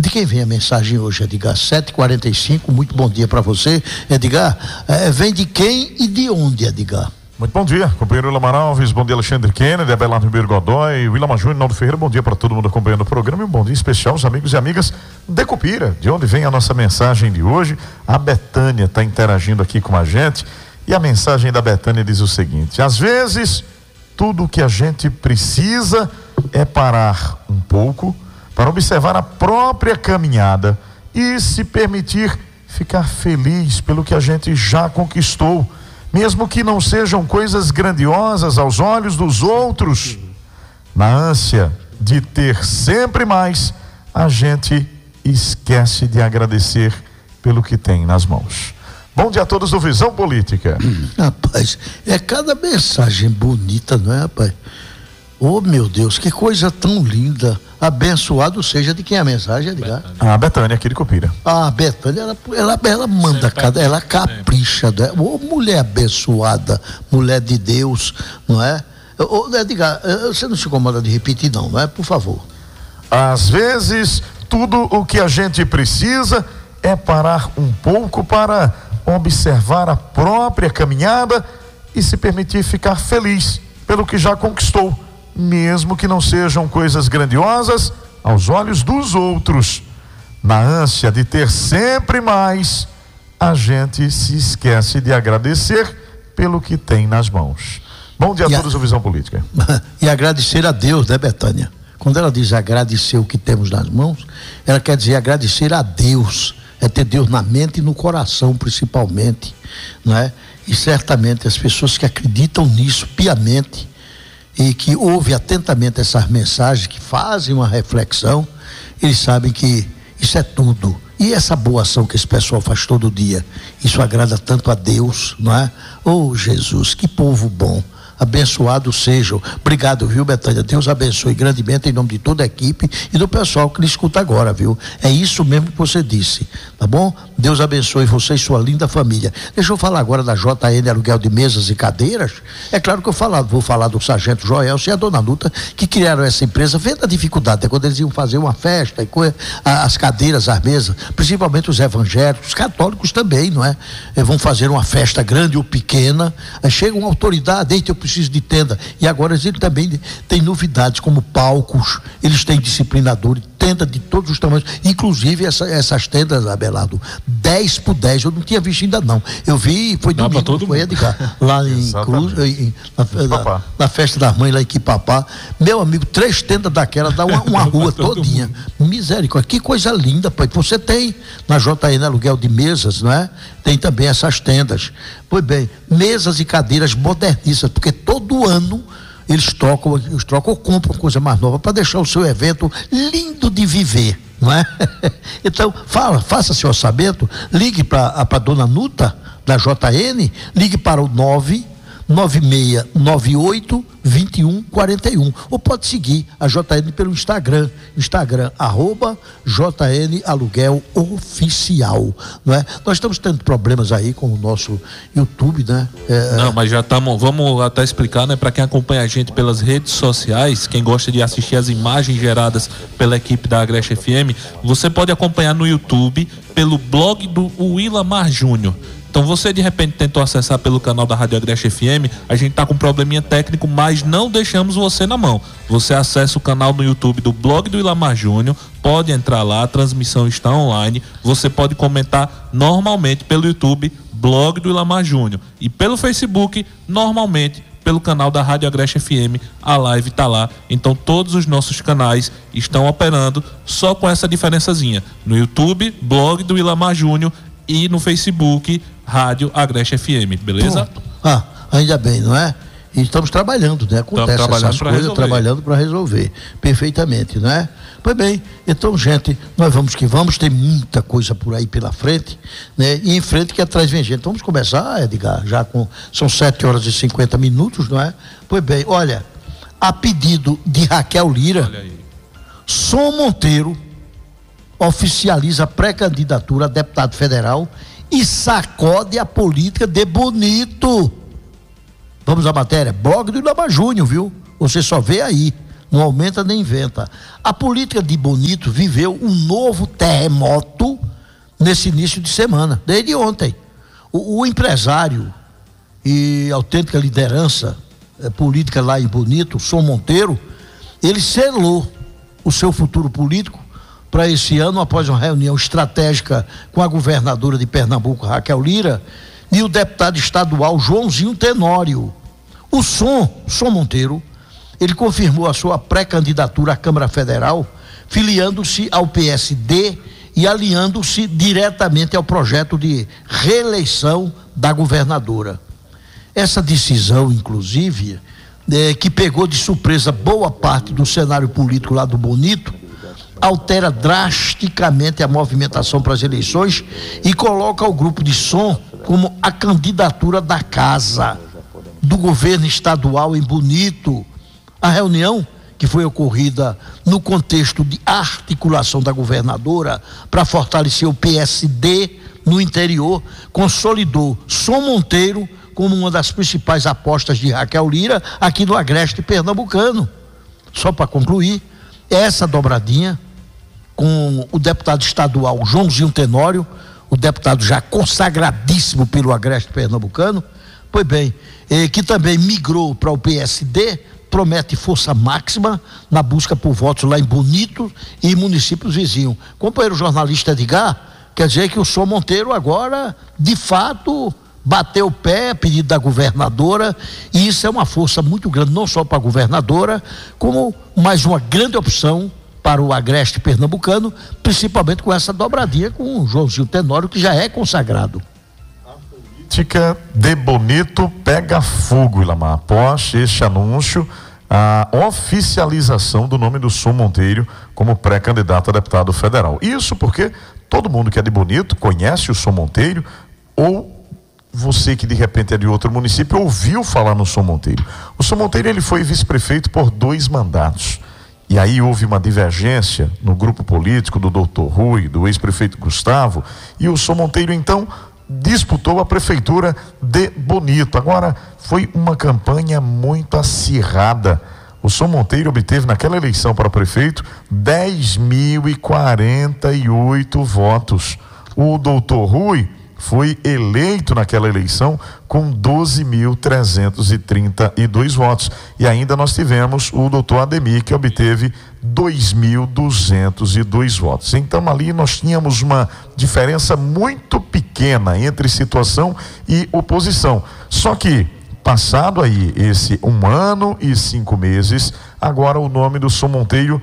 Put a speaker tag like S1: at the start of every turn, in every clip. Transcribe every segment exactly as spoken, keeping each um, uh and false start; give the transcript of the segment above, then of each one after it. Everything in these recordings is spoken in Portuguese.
S1: De quem vem a mensagem hoje, Edgar? sete e quarenta e cinco, muito bom dia para você, Edgar. É, vem de quem e de onde, Edgar?
S2: Muito bom dia, companheiro Willamar Alves, bom dia Alexandre Kennedy, Abelardo Ribeiro Godoy, Willamar Júnior, Naldo Ferreira, bom dia para todo mundo acompanhando o programa e um bom dia especial aos amigos e amigas de Cupira, de onde vem a nossa mensagem de hoje. A Betânia está interagindo aqui com a gente e a mensagem da Betânia diz o seguinte: às vezes tudo o que a gente precisa é parar um pouco para observar a própria caminhada e se permitir ficar feliz pelo que a gente já conquistou, mesmo que não sejam coisas grandiosas aos olhos dos outros. Na ânsia de ter sempre mais, a gente esquece de agradecer pelo que tem nas mãos. Bom dia a todos do Visão Política.
S1: Rapaz, é cada mensagem bonita, não é, rapaz? Oh, meu Deus, que coisa tão linda. Abençoado seja de quem é a mensagem, Edgar?
S2: A Betânia aqui de Cupira.
S1: Ah, a Betânia, ela, ela, ela manda cada, ela capricha, né? Ô, mulher abençoada, mulher de Deus, não é? Ô, Edgar, você não se incomoda de repetir não, não é? Por favor.
S2: Às vezes, tudo o que a gente precisa é parar um pouco para observar a própria caminhada e se permitir ficar feliz pelo que já conquistou, mesmo que não sejam coisas grandiosas aos olhos dos outros. Na ânsia de ter sempre mais, a gente se esquece de agradecer pelo que tem nas mãos. Bom dia a, a todos do Visão Política.
S1: E agradecer a Deus, né, Betânia? Quando ela diz agradecer o que temos nas mãos, ela quer dizer agradecer a Deus, é ter Deus na mente e no coração principalmente, não é? E certamente as pessoas que acreditam nisso piamente e que ouvem atentamente essas mensagens, que fazem uma reflexão, eles sabem que isso é tudo. E essa boa ação que esse pessoal faz todo dia, isso agrada tanto a Deus, não é? Oh, Jesus, que povo bom. Abençoado sejam. Obrigado, viu, Betânia? Deus abençoe grandemente em nome de toda a equipe e do pessoal que lhe escuta agora, viu? É isso mesmo que você disse, tá bom? Deus abençoe você e sua linda família. Deixa eu falar agora da J N Aluguel de Mesas e Cadeiras. É claro que eu falar, vou falar do Sargento Joelson e a Dona Nuta, que criaram essa empresa, vendo a dificuldade, é quando eles iam fazer uma festa, e co- as cadeiras, as mesas, principalmente os evangélicos, os católicos também, não é? Eles vão fazer uma festa grande ou pequena, aí chega uma autoridade, eita, eu preciso de tenda, e agora eles também têm novidades como palcos, eles têm disciplinadores, tenda de todos os tamanhos, inclusive essa, essas tendas, Abelardo, dez por dez, eu não tinha visto ainda não, eu vi, foi
S3: Dá
S1: domingo, foi Edgar, lá em Cruz, em, na, na, na festa das mães lá em Quipapá, meu amigo, três tendas daquela, dá uma, uma rua todinha, misericórdia, que coisa linda, pai. Você tem na J N Aluguel de Mesas, não é? Tem também essas tendas, pois bem, mesas e cadeiras modernistas, porque todo ano eles trocam, eles trocam ou compram coisa mais nova para deixar o seu evento lindo de viver, não é? Então, fala, faça seu orçamento, ligue para a Dona Nuta, da J N, ligue para o nove nove seis nove oito dois um quatro um, ou pode seguir a J N pelo Instagram, Instagram, arroba J N Aluguel Oficial, não é? Nós estamos tendo problemas aí com o nosso YouTube, né? É,
S3: Não, mas já estamos, vamos até explicar, né? Para quem acompanha a gente pelas redes sociais, quem gosta de assistir as imagens geradas pela equipe da Agreste F M, você pode acompanhar no YouTube pelo blog do Willamar Júnior. Então você de repente tentou acessar pelo canal da Rádio Agreste F M, a gente tá com um probleminha técnico, mas não deixamos você na mão. Você acessa o canal no YouTube do blog do Willamar Júnior, pode entrar lá, a transmissão está online, você pode comentar normalmente pelo YouTube, blog do Willamar Júnior, e pelo Facebook, normalmente pelo canal da Rádio Agreste F M, a live tá lá. Então todos os nossos canais estão operando, só com essa diferençazinha. No YouTube, blog do Willamar Júnior, e no Facebook, Rádio Agreste F M, beleza?
S1: Pronto. Ah, ainda bem, não é? E estamos trabalhando, né? Acontece essas coisas, resolver. trabalhando para resolver. Perfeitamente, não é? Pois bem, então, gente, nós vamos que vamos, tem muita coisa por aí pela frente, né? E em frente que atrás vem gente. Vamos começar, Edgar, já com, são sete horas e cinquenta minutos, não é? Pois bem, olha, a pedido de Raquel Lira, Som Monteiro oficializa a pré-candidatura a deputado federal e sacode a política de Bonito. Vamos à matéria, blog do Willamar Júnior, viu? Você só vê aí, não aumenta nem inventa. A política de Bonito viveu um novo terremoto nesse início de semana, desde ontem. O, o empresário e autêntica liderança é, política lá em Bonito, Som Monteiro, ele selou o seu futuro político para esse ano, após uma reunião estratégica com a governadora de Pernambuco, Raquel Lira, e o deputado estadual Joãozinho Tenório. O Som, Som Monteiro, ele confirmou a sua pré-candidatura à Câmara Federal, filiando-se ao P S D e alinhando-se diretamente ao projeto de reeleição da governadora. Essa decisão, inclusive, é, que pegou de surpresa boa parte do cenário político lá do Bonito, altera drasticamente a movimentação para as eleições e coloca o grupo de Som como a candidatura da casa do governo estadual em Bonito. A reunião, que foi ocorrida no contexto de articulação da governadora para fortalecer o P S D no interior, consolidou Som Monteiro como uma das principais apostas de Raquel Lira aqui no agreste pernambucano. Só para concluir, essa dobradinha com o deputado estadual Joãozinho Tenório, o deputado já consagradíssimo pelo agreste pernambucano, pois bem, eh, que também migrou para o P S D, promete força máxima na busca por votos lá em Bonito e municípios vizinhos. Companheiro jornalista Edgar, quer dizer que o Som Monteiro agora, de fato, bateu o pé, pedido da governadora, e isso é uma força muito grande, não só para a governadora, como mais uma grande opção para o agreste pernambucano, principalmente com essa dobradinha com o Joãozinho Tenório, que já é consagrado.
S2: Política de Bonito pega fogo, Ilamar, após este anúncio, a oficialização do nome do Som Monteiro como pré-candidato a deputado federal. Isso porque todo mundo que é de Bonito conhece o Som Monteiro, ou você que de repente é de outro município ouviu falar no Som Monteiro. O Som Monteiro, ele foi vice-prefeito por dois mandatos. E aí houve uma divergência no grupo político do doutor Rui, do ex-prefeito Gustavo, e o Som Monteiro então disputou a prefeitura de Bonito. Agora, foi uma campanha muito acirrada. O Som Monteiro obteve naquela eleição para prefeito dez mil e quarenta e oito votos. O doutor Rui foi eleito naquela eleição com doze mil trezentos e trinta e dois votos. E ainda nós tivemos o doutor Ademir, que obteve dois mil duzentos e dois votos. Então ali nós tínhamos uma diferença muito pequena entre situação e oposição. Só que, passado aí esse um ano e cinco meses, agora o nome do Som Monteiro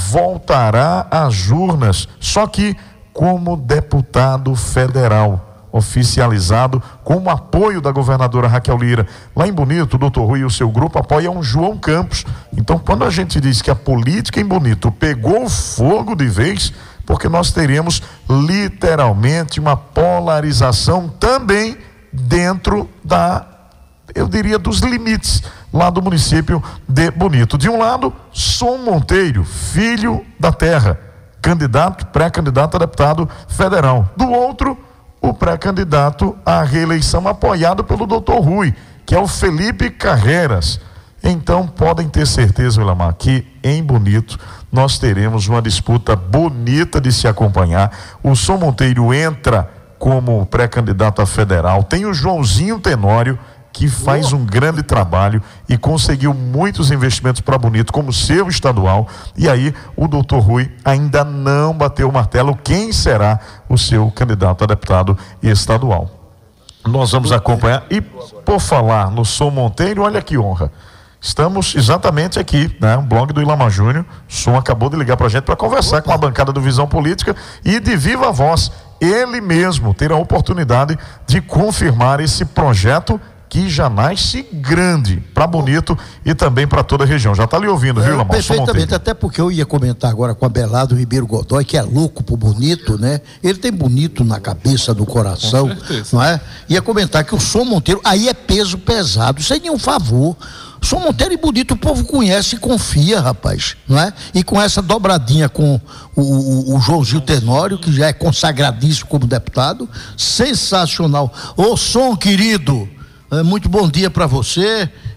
S2: voltará às urnas, só que como deputado federal, oficializado com o apoio da governadora Raquel Lira. Lá em Bonito, o doutor Rui e o seu grupo apoiam João Campos. Então, quando a gente diz que a política em Bonito pegou fogo de vez, porque nós teremos literalmente uma polarização também dentro da, eu diria, dos limites lá do município de Bonito. De um lado, Som Monteiro, filho da terra, candidato, pré-candidato a deputado federal. Do outro, o pré-candidato à reeleição apoiado pelo doutor Rui, que é o Felipe Carreiras. Então podem ter certeza, Ilamar, que em Bonito nós teremos uma disputa bonita de se acompanhar. O Som Monteiro entra como pré-candidato a federal, tem o Joãozinho Tenório, que faz um grande trabalho e conseguiu muitos investimentos para Bonito, como seu estadual, e aí o doutor Rui ainda não bateu o martelo quem será o seu candidato a deputado estadual. Nós vamos acompanhar, e por falar no Som Monteiro, olha que honra, estamos exatamente aqui, né? O blog do Ilamar Júnior, o Som acabou de ligar para a gente para conversar com a bancada do Visão Política, e de viva voz, ele mesmo ter a oportunidade de confirmar esse projeto que já nasce grande para Bonito e também para toda a região. Já está ali ouvindo, viu, Lamar?
S1: Perfeitamente, até porque eu ia comentar agora com a Abelardo Ribeiro Godoy, que é louco por Bonito, né? Ele tem Bonito na cabeça, no coração, não é? Ia comentar que o Som Monteiro, aí é peso pesado, sem nenhum favor. Som Monteiro e Bonito o povo conhece e confia, rapaz, não é? E com essa dobradinha com o, o, o Joãozinho Tenório, que já é consagradíssimo como deputado, sensacional. Ô Som, querido, muito bom dia para você.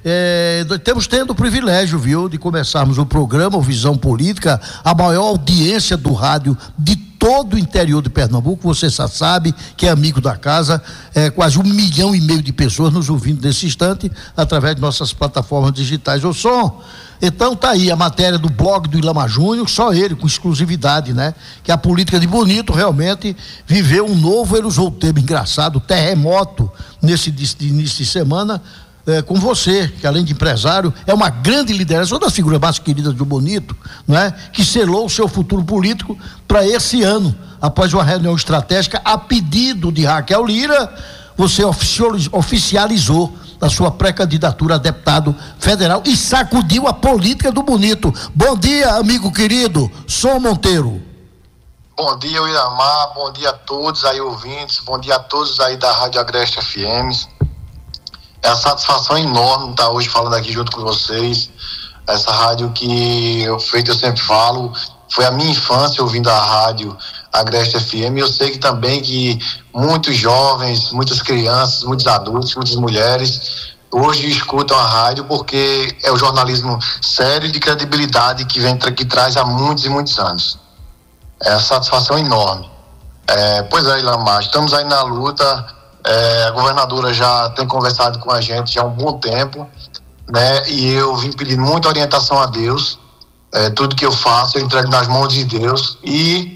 S1: É, temos tendo o privilégio, viu, de começarmos o programa, o Visão Política, a maior audiência do rádio de todo o interior de Pernambuco. Você já sabe que é amigo da casa, é quase um milhão e meio de pessoas nos ouvindo nesse instante, através de nossas plataformas digitais. Ô Som, então tá aí a matéria do blog do Ilama Júnior, só ele, com exclusividade, né? Que a política de Bonito realmente viveu um novo, ele usou o termo engraçado, terremoto, nesse início de semana, é, com você, que além de empresário, é uma grande liderança, uma das figuras mais queridas do Bonito, não é? Que selou o seu futuro político para esse ano, após uma reunião estratégica, a pedido de Raquel Lira, você oficializou a sua pré-candidatura a deputado federal e sacudiu a política do Bonito. Bom dia, amigo querido, Som Monteiro.
S4: Bom dia, Iramar, bom dia a todos aí ouvintes, bom dia a todos aí da Rádio Agreste F M. É uma satisfação enorme estar hoje falando aqui junto com vocês. Essa rádio que eu feito, eu sempre falo, foi a minha infância ouvindo a rádio Agreste F M. Eu sei que também que muitos jovens, muitas crianças, muitos adultos, muitas mulheres hoje escutam a rádio porque é o jornalismo sério e de credibilidade que vem que traz há muitos e muitos anos. É uma satisfação enorme. É, pois é, Ilamar, estamos aí na luta. É, a governadora já tem conversado com a gente já há um bom tempo, né? E eu vim pedindo muita orientação a Deus. É, tudo que eu faço eu entrego nas mãos de Deus e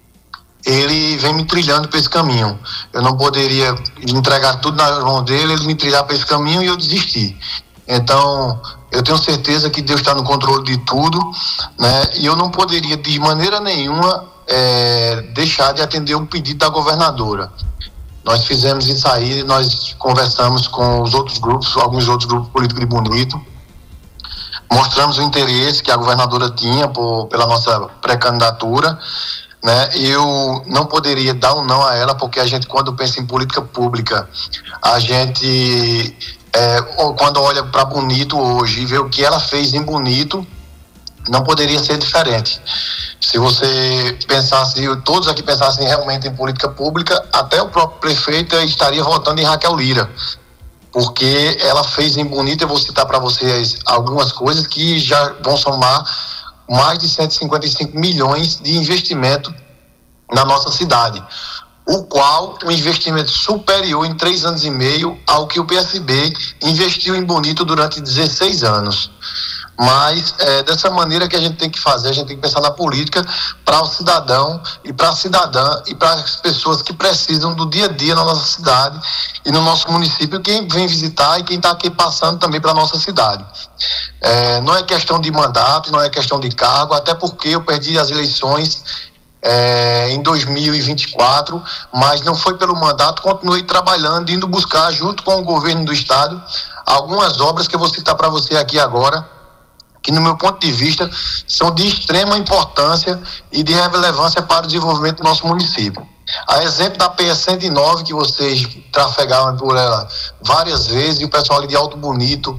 S4: ele vem me trilhando para esse caminho. Eu não poderia entregar tudo nas mãos dele, ele me trilhar para esse caminho e eu desisti. Então, eu tenho certeza que Deus está no controle de tudo, né? E eu não poderia, de maneira nenhuma, é, deixar de atender um pedido da governadora. Nós fizemos isso aí, nós conversamos com os outros grupos, alguns outros grupos políticos de Bonito, mostramos o interesse que a governadora tinha por, pela nossa pré-candidatura, né? Eu não poderia dar um não a ela, porque a gente, quando pensa em política pública, a gente, é, quando olha para Bonito hoje e vê o que ela fez em Bonito, não poderia ser diferente. Se você pensasse, todos aqui pensassem realmente em política pública, até o próprio prefeito estaria votando em Raquel Lira, porque ela fez em Bonito. Eu vou citar para vocês algumas coisas que já vão somar mais de cento e cinquenta e cinco milhões de investimento na nossa cidade, o qual um investimento superior em três anos e meio ao que o P S B investiu em Bonito durante dezesseis anos. Mas é dessa maneira que a gente tem que fazer, a gente tem que pensar na política para o cidadão e para a cidadã e para as pessoas que precisam do dia a dia na nossa cidade e no nosso município, quem vem visitar e quem está aqui passando também para a nossa cidade. É, não é questão de mandato, não é questão de cargo, até porque eu perdi as eleições é, em dois mil e vinte e quatro, mas não foi pelo mandato, continuei trabalhando, indo buscar junto com o governo do estado algumas obras que eu vou citar para você aqui agora, que no meu ponto de vista são de extrema importância e de relevância para o desenvolvimento do nosso município. A exemplo da P S cento e nove, que vocês trafegavam por ela várias vezes, e o pessoal ali de Alto Bonito,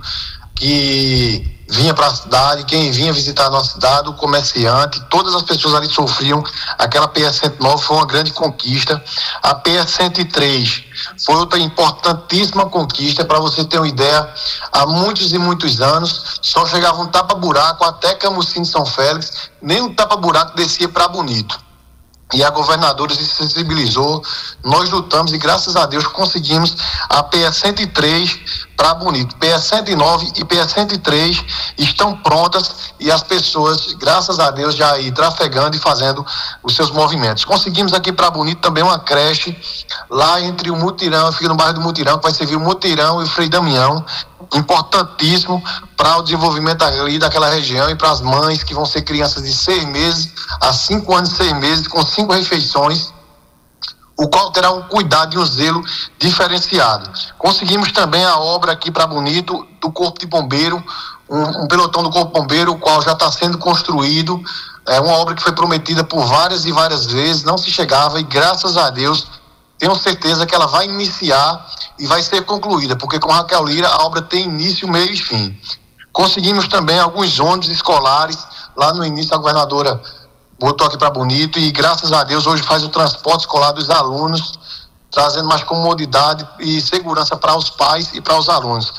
S4: que vinha para a cidade, quem vinha visitar a nossa cidade, o comerciante, todas as pessoas ali sofriam. Aquela P S cento e nove foi uma grande conquista. A P S cento e três foi outra importantíssima conquista. Para você ter uma ideia, há muitos e muitos anos só chegava um tapa-buraco até Camusim de São Félix, nem um tapa-buraco descia para Bonito. E a governadora se sensibilizou, nós lutamos e graças a Deus conseguimos a P S cento e três para Bonito. P S cento e nove e P S cento e três estão prontas e as pessoas, graças a Deus, já aí trafegando e fazendo os seus movimentos. Conseguimos aqui para Bonito também uma creche lá entre o Mutirão, fica no bairro do Mutirão, que vai servir o Mutirão e o Frei Damião, importantíssimo para o desenvolvimento ali daquela região e para as mães que vão ser crianças de seis meses a cinco anos e seis meses, com cinco refeições, o qual terá um cuidado e um zelo diferenciado. Conseguimos também a obra aqui para Bonito do Corpo de Bombeiro, um, um pelotão do Corpo de Bombeiro, o qual já está sendo construído. É uma obra que foi prometida por várias e várias vezes, não se chegava, e graças a Deus tenho certeza que ela vai iniciar e vai ser concluída, porque com Raquel Lira a obra tem início, meio e fim. Conseguimos também alguns ônibus escolares, lá no início a governadora botou aqui para Bonito e graças a Deus hoje faz o transporte escolar dos alunos, trazendo mais comodidade e segurança para os pais e para os alunos.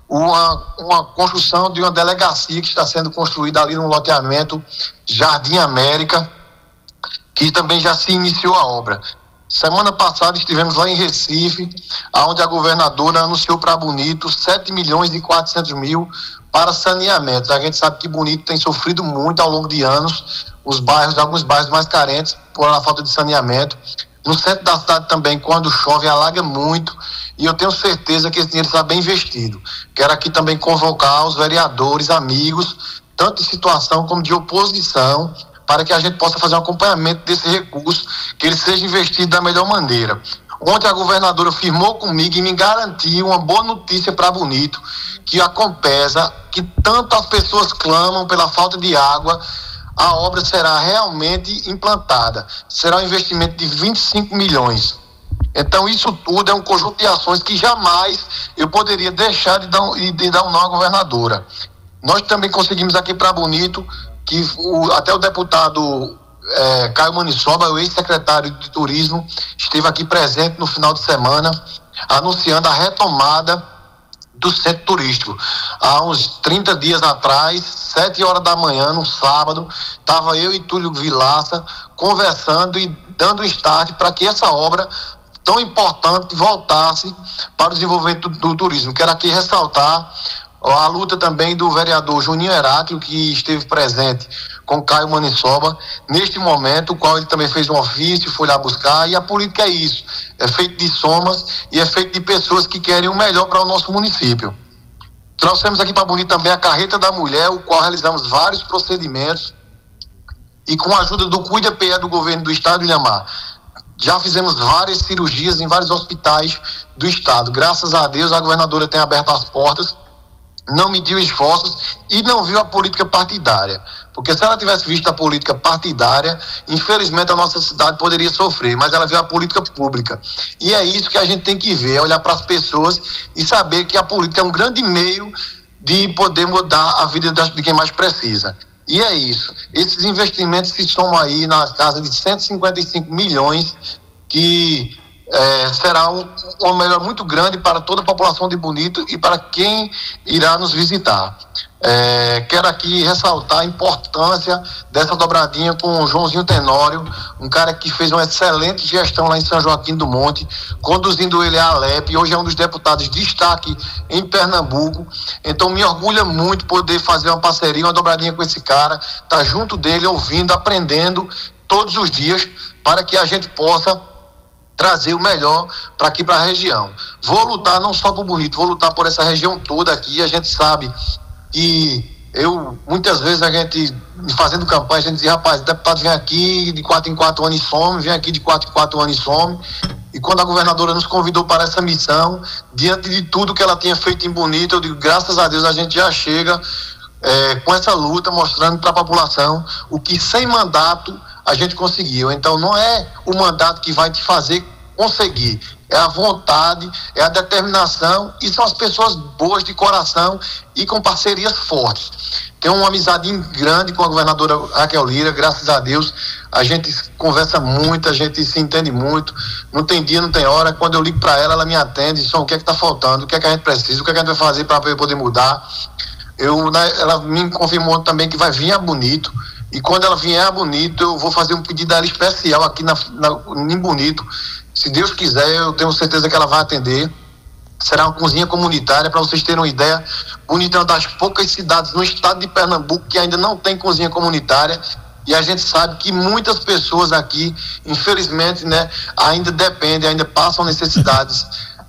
S4: uma, uma construção de uma delegacia que está sendo construída ali no loteamento Jardim América, que também já se iniciou a obra. Semana passada estivemos lá em Recife, onde a governadora anunciou para Bonito sete milhões e quatrocentos mil para saneamento. A gente sabe que Bonito tem sofrido muito ao longo de anos, os bairros, alguns bairros mais carentes por a falta de saneamento. No centro da cidade também, quando chove, alaga muito, e eu tenho certeza que esse dinheiro está bem investido. Quero aqui também convocar os vereadores, amigos, tanto de situação como de oposição, para que a gente possa fazer um acompanhamento desse recurso, que ele seja investido da melhor maneira. Ontem a governadora firmou comigo e me garantiu uma boa notícia para Bonito, que a Compesa, que tanto as pessoas clamam pela falta de água, a obra será realmente implantada. Será um investimento de vinte e cinco milhões. Então isso tudo é um conjunto de ações que jamais eu poderia deixar de dar, de dar um não à governadora. Nós também conseguimos aqui para Bonito que o, até o deputado é, Caio Maniçoba, o ex-secretário de Turismo, esteve aqui presente no final de semana, anunciando a retomada do centro turístico. Há uns trinta dias atrás, sete horas da manhã, no sábado, estava eu e Túlio Vilaça conversando e dando start para que essa obra tão importante voltasse para o desenvolvimento do, do turismo. Quero aqui ressaltar a luta também do vereador Juninho Heráclio, que esteve presente com Caio Maniçoba, neste momento, o qual ele também fez um ofício, foi lá buscar, e a política é isso, é feito de somas e é feito de pessoas que querem o melhor para o nosso município. Trouxemos aqui para Bonito também a Carreta da Mulher, o qual realizamos vários procedimentos, e com a ajuda do Cuida P E do governo do estado de Ilhamar, já fizemos várias cirurgias em vários hospitais do estado. Graças a Deus, a governadora tem aberto as portas, não mediu esforços e não viu a política partidária. Porque se ela tivesse visto a política partidária, infelizmente a nossa cidade poderia sofrer, mas ela viu a política pública. E é isso que a gente tem que ver, é olhar para as pessoas e saber que a política é um grande meio de poder mudar a vida de quem mais precisa. E é isso. Esses investimentos se somam aí na casa de cento e cinquenta e cinco milhões, que É, será um, uma melhora muito grande para toda a população de Bonito e para quem irá nos visitar. É, quero aqui ressaltar a importância dessa dobradinha com o Joãozinho Tenório, um cara que fez uma excelente gestão lá em São Joaquim do Monte, conduzindo ele à Alep, hoje é um dos deputados de destaque em Pernambuco. Então me orgulha muito poder fazer uma parceria, uma dobradinha com esse cara, estar tá junto dele, ouvindo, aprendendo todos os dias, para que a gente possa trazer o melhor para aqui, para a região. Vou lutar não só por Bonito, vou lutar por essa região toda aqui. A gente sabe que eu, muitas vezes a gente, fazendo campanha, a gente dizia, rapaz, o deputado vem aqui de quatro em quatro anos e some, vem aqui de quatro em quatro anos e some. E quando a governadora nos convidou para essa missão, diante de tudo que ela tinha feito em Bonito, eu digo, graças a Deus a gente já chega é, com essa luta, mostrando para a população o que sem mandato a gente conseguiu. Então não é o mandato que vai te fazer conseguir, é a vontade, é a determinação, e são as pessoas boas de coração e com parcerias fortes. Tenho uma amizade grande com a governadora Raquel Lira, graças a Deus, a gente conversa muito, a gente se entende muito, não tem dia, não tem hora. Quando eu ligo para ela, ela me atende, diz, o que é que está faltando, o que é que a gente precisa, o que é que a gente vai fazer para poder mudar. Eu, ela me confirmou também que vai vir a Bonito, e quando ela vier a Bonito, eu vou fazer um pedido dela especial aqui na, na, em Bonito. Se Deus quiser, eu tenho certeza que ela vai atender. Será uma cozinha comunitária, para vocês terem uma ideia. Bonito é uma das poucas cidades no estado de Pernambuco que ainda não tem cozinha comunitária. E a gente sabe que muitas pessoas aqui, infelizmente, né, ainda dependem, ainda passam necessidades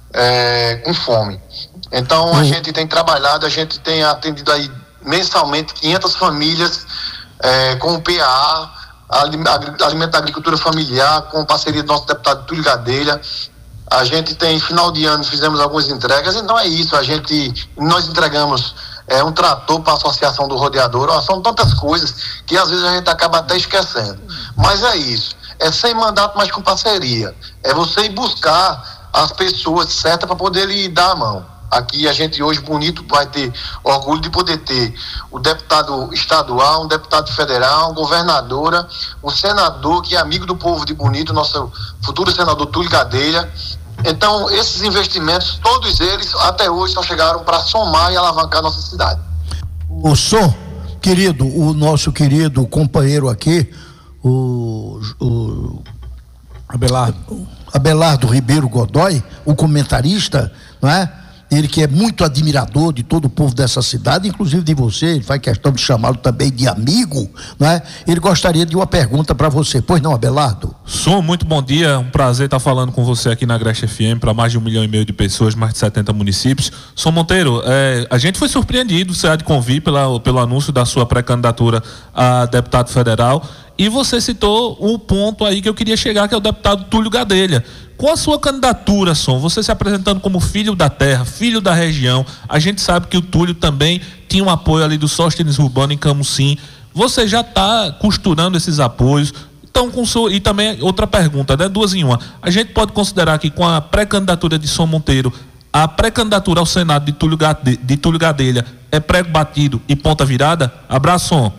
S4: é, com fome. Então, a gente tem trabalhado, a gente tem atendido aí mensalmente quinhentas famílias, É, com o P A A, Alimento da Agricultura Familiar, com parceria do nosso deputado Túlio Gadelha. A gente tem, final de ano, fizemos algumas entregas, então é isso, a gente, nós entregamos é, um trator para a Associação do Rodeador. Ó, são tantas coisas que às vezes a gente acaba até esquecendo, mas é isso, é sem mandato, mas com parceria, é você ir buscar as pessoas certas para poder lhe dar a mão. Aqui a gente hoje, Bonito, vai ter orgulho de poder ter o deputado estadual, um deputado federal, uma governadora, um senador que é amigo do povo de Bonito, nosso futuro senador Túlio Gadelha, Então, esses investimentos, todos eles, até hoje, só chegaram para somar e alavancar a nossa cidade.
S1: O Som, querido, o nosso querido companheiro aqui, o, o Abelardo, Abelardo Ribeiro Godoy, o comentarista, não é? Ele que é muito admirador de todo o povo dessa cidade, inclusive de você, ele faz questão de chamá-lo também de amigo, não é? Ele gostaria de uma pergunta para você. Pois não, Abelardo?
S3: Som, muito bom dia, um prazer estar falando com você aqui na Agreste F M, para mais de um milhão e meio de pessoas, mais de setenta municípios. Som Monteiro, é, a gente foi surpreendido, você há de convir pela, pelo anúncio da sua pré-candidatura a deputado federal, e você citou o ponto aí que eu queria chegar, que é o deputado Túlio Gadelha. Com a sua candidatura, Som, você se apresentando como filho da terra, filho da região, a gente sabe que o Túlio também tinha um apoio ali do Sóstenes Urbano em Camusim. Você já está costurando esses apoios. Então, com seu, e também outra pergunta, né? Duas em uma. A gente pode considerar que com a pré-candidatura de Som Monteiro, a pré-candidatura ao Senado de Túlio, Gade, de Túlio Gadelha é prego batido e ponta virada? Abraço, Som.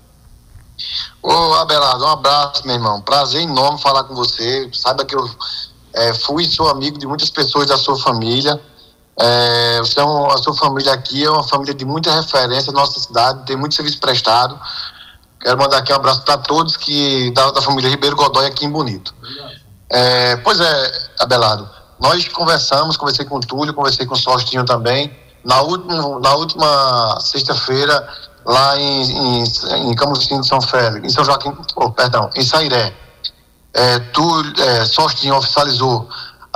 S4: Ô, Abelardo, um abraço, meu irmão. Prazer enorme falar com você. Saiba que eu é, fui e sou amigo de muitas pessoas da sua família. É, você é um, a sua família aqui é uma família de muita referência na nossa cidade, tem muito serviço prestado. Quero mandar aqui um abraço para todos que da, da família Ribeiro Godoy aqui em Bonito. É, pois é, Abelardo, nós conversamos, conversei com o Túlio, conversei com o Sostinho também. Na última, na última sexta-feira, lá em, em, em Camusim de São Félix, em São Joaquim, oh, perdão, em Sairé, é, Túlio, é, Sostinho oficializou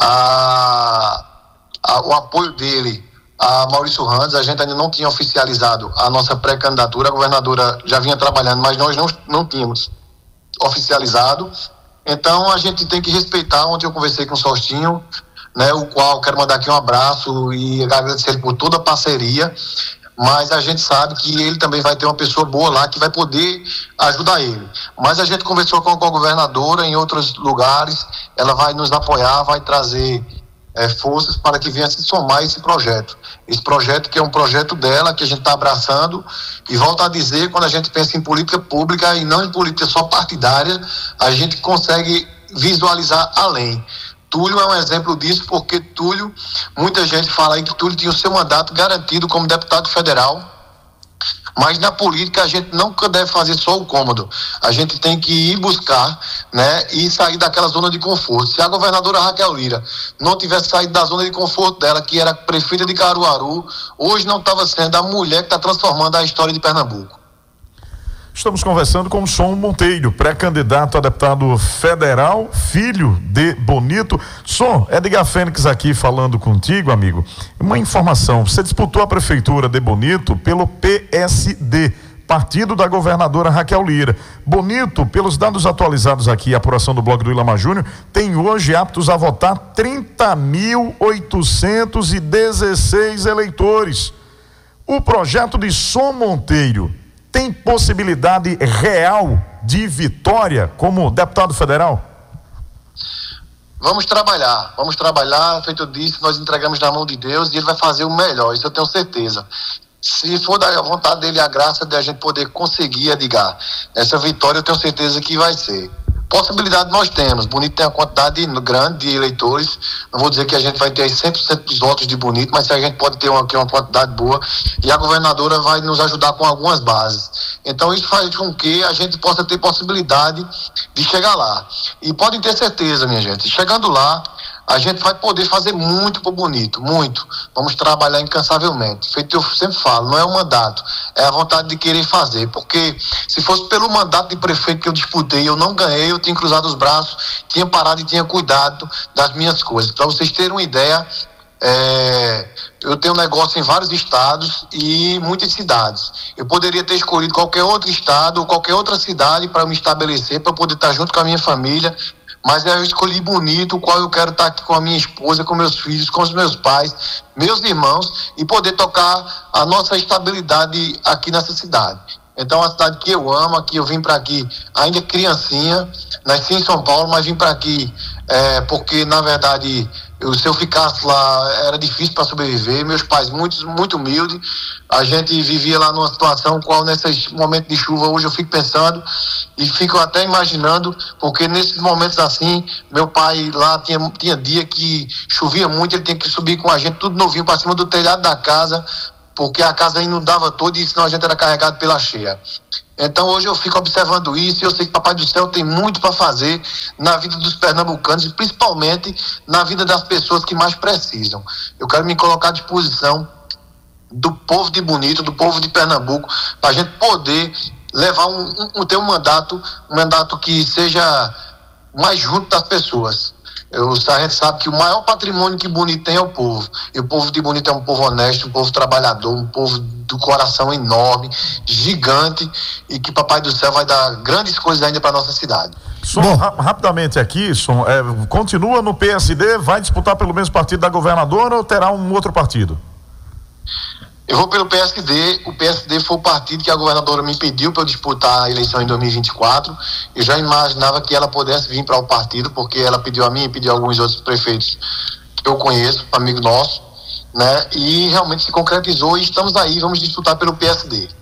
S4: a, a, o apoio dele a Maurício Randes. A gente ainda não tinha oficializado a nossa pré-candidatura, a governadora já vinha trabalhando, mas nós não, não tínhamos oficializado. Então a gente tem que respeitar. Ontem eu conversei com o Sostinho, né, o qual quero mandar aqui um abraço e agradecer ele por toda a parceria, mas a gente sabe que ele também vai ter uma pessoa boa lá que vai poder ajudar ele. Mas a gente conversou com a governadora em outros lugares, ela vai nos apoiar, vai trazer É, forças para que venha se somar esse projeto. Esse projeto que é um projeto dela, que a gente está abraçando, e volto a dizer, quando a gente pensa em política pública e não em política só partidária, a gente consegue visualizar além. Túlio é um exemplo disso, porque Túlio, muita gente fala aí que Túlio tinha o seu mandato garantido como deputado federal, mas na política a gente nunca deve fazer só o cômodo. A gente tem que ir buscar, né, e sair daquela zona de conforto. Se a governadora Raquel Lira não tivesse saído da zona de conforto dela, que era prefeita de Caruaru, hoje não estava sendo a mulher que está transformando a história de Pernambuco.
S2: Estamos conversando com o Som Monteiro, pré-candidato a deputado federal, filho de Bonito. Som, Edgar Fênix aqui falando contigo, amigo. Uma informação, você disputou a prefeitura de Bonito pelo P S D, partido da governadora Raquel Lira. Bonito, pelos dados atualizados aqui, a apuração do blog do Ilama Júnior, tem hoje aptos a votar trinta mil oitocentos e dezesseis eleitores. O projeto de Som Monteiro tem possibilidade real de vitória como deputado federal?
S4: Vamos trabalhar, vamos trabalhar, feito eu disse, nós entregamos na mão de Deus e ele vai fazer o melhor, isso eu tenho certeza. Se for da vontade dele, a graça de a gente poder conseguir, Edgar, essa vitória eu tenho certeza que vai ser. Possibilidade nós temos. Bonito tem uma quantidade grande de eleitores. Não vou dizer que a gente vai ter cem por cento dos votos de Bonito, mas a gente pode ter uma, uma quantidade boa, e a governadora vai nos ajudar com algumas bases. Então isso faz com que a gente possa ter possibilidade de chegar lá. E podem ter certeza, minha gente, chegando lá, a gente vai poder fazer muito por Bonito, muito. Vamos trabalhar incansavelmente. Feito eu sempre falo, não é o mandato, é a vontade de querer fazer. Porque se fosse pelo mandato de prefeito que eu disputei, eu não ganhei, eu tinha cruzado os braços, tinha parado e tinha cuidado das minhas coisas. Para vocês terem uma ideia, é, eu tenho negócio em vários estados e muitas cidades. Eu poderia ter escolhido qualquer outro estado ou qualquer outra cidade para me estabelecer, para poder estar junto com a minha família, mas eu escolhi Bonito, o qual eu quero estar aqui com a minha esposa, com meus filhos, com os meus pais, meus irmãos, e poder tocar a nossa estabilidade aqui nessa cidade. Então, é uma cidade que eu amo, que eu vim para aqui ainda criancinha, nasci em São Paulo, mas vim para aqui é, porque, na verdade, Eu, se eu ficasse lá, era difícil para sobreviver. Meus pais, muito, muito humildes. A gente vivia lá numa situação qual, nesses momentos de chuva, hoje eu fico pensando e fico até imaginando, porque nesses momentos assim, meu pai lá tinha, tinha dia que chovia muito, ele tinha que subir com a gente, tudo novinho, para cima do telhado da casa, porque a casa inundava toda e senão a gente era carregado pela cheia. Então hoje eu fico observando isso e eu sei que Papai do Céu tem muito para fazer na vida dos pernambucanos e principalmente na vida das pessoas que mais precisam. Eu quero me colocar à disposição do povo de Bonito, do povo de Pernambuco, para a gente poder levar um, um, ter um mandato, um mandato que seja mais junto das pessoas. Eu, a gente sabe que o maior patrimônio que Bonito tem é o povo. E o povo de Bonito é um povo honesto, um povo trabalhador, um povo do coração enorme, gigante, e que Papai do Céu vai dar grandes coisas ainda para nossa cidade.
S2: Som, Bom, ra- rapidamente aqui, Som, é, continua no P S D, vai disputar pelo mesmo partido da governadora ou terá um outro partido?
S4: Eu vou pelo P S D. O P S D foi o partido que a governadora me pediu para eu disputar a eleição em dois mil e vinte e quatro. Eu já imaginava que ela pudesse vir para o partido, porque ela pediu a mim e pediu a alguns outros prefeitos que eu conheço, amigo nosso, né? E realmente se concretizou e estamos aí, vamos disputar pelo P S D.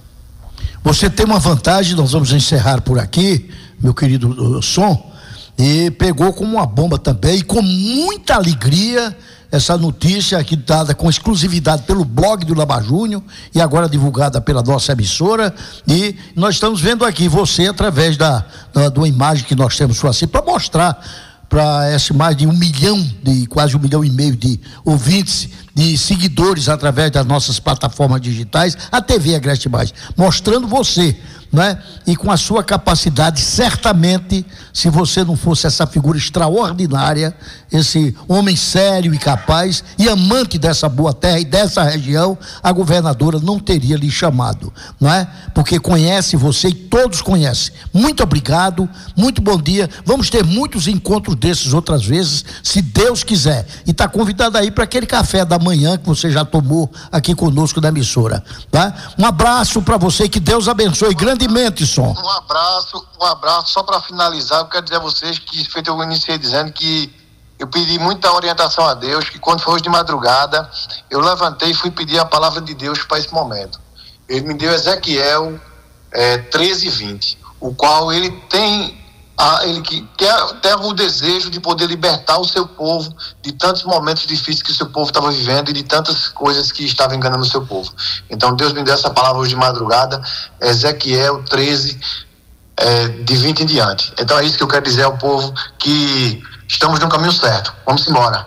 S1: Você tem uma vantagem, nós vamos encerrar por aqui, meu querido uh, Som, e pegou como uma bomba também, e com muita alegria, essa notícia aqui dada com exclusividade pelo blog do Lama Júnior e agora divulgada pela nossa emissora, e nós estamos vendo aqui você através da, da, de uma imagem que nós temos assim, para mostrar para esse mais de um milhão, de quase um milhão e meio de ouvintes, de seguidores através das nossas plataformas digitais, a T V Agreste Mais, mostrando você, né? E com a sua capacidade, certamente, se você não fosse essa figura extraordinária, esse homem sério e capaz e amante dessa boa terra e dessa região, a governadora não teria lhe chamado, não é? Porque conhece você e todos conhecem. Muito obrigado, muito bom dia. Vamos ter muitos encontros desses outras vezes, se Deus quiser. E está convidado aí para aquele café da manhã que você já tomou aqui conosco na emissora, tá? Um abraço para você, que Deus abençoe grandemente, Som.
S4: Um abraço, um abraço. Só para finalizar, eu quero dizer a vocês que, feito eu iniciei dizendo que eu pedi muita orientação a Deus, que quando foi hoje de madrugada, eu levantei e fui pedir a palavra de Deus para esse momento. Ele me deu Ezequiel é, treze, vinte, o qual ele tem, a, ele que quer, tem o desejo de poder libertar o seu povo de tantos momentos difíceis que o seu povo estava vivendo e de tantas coisas que estavam enganando o seu povo. Então Deus me deu essa palavra hoje de madrugada, Ezequiel treze, é, de vinte em diante. Então é isso que eu quero dizer ao povo, que estamos no caminho certo. Vamos embora.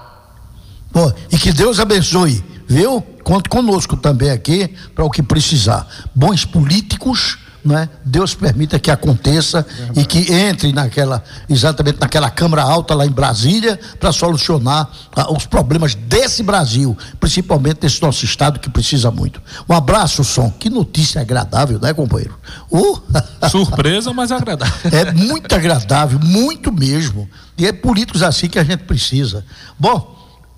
S1: Bom, e que Deus abençoe, viu? Conte conosco também aqui para o que precisar. Bons políticos, né? Deus permita que aconteça e que entre naquela, exatamente naquela Câmara Alta lá em Brasília para solucionar ah, os problemas desse Brasil, principalmente desse nosso estado que precisa muito. Um abraço, Som. Que notícia agradável, né, companheiro? Uh!
S3: Surpresa, mas agradável.
S1: É muito agradável, muito mesmo. E é políticos assim que a gente precisa. Bom,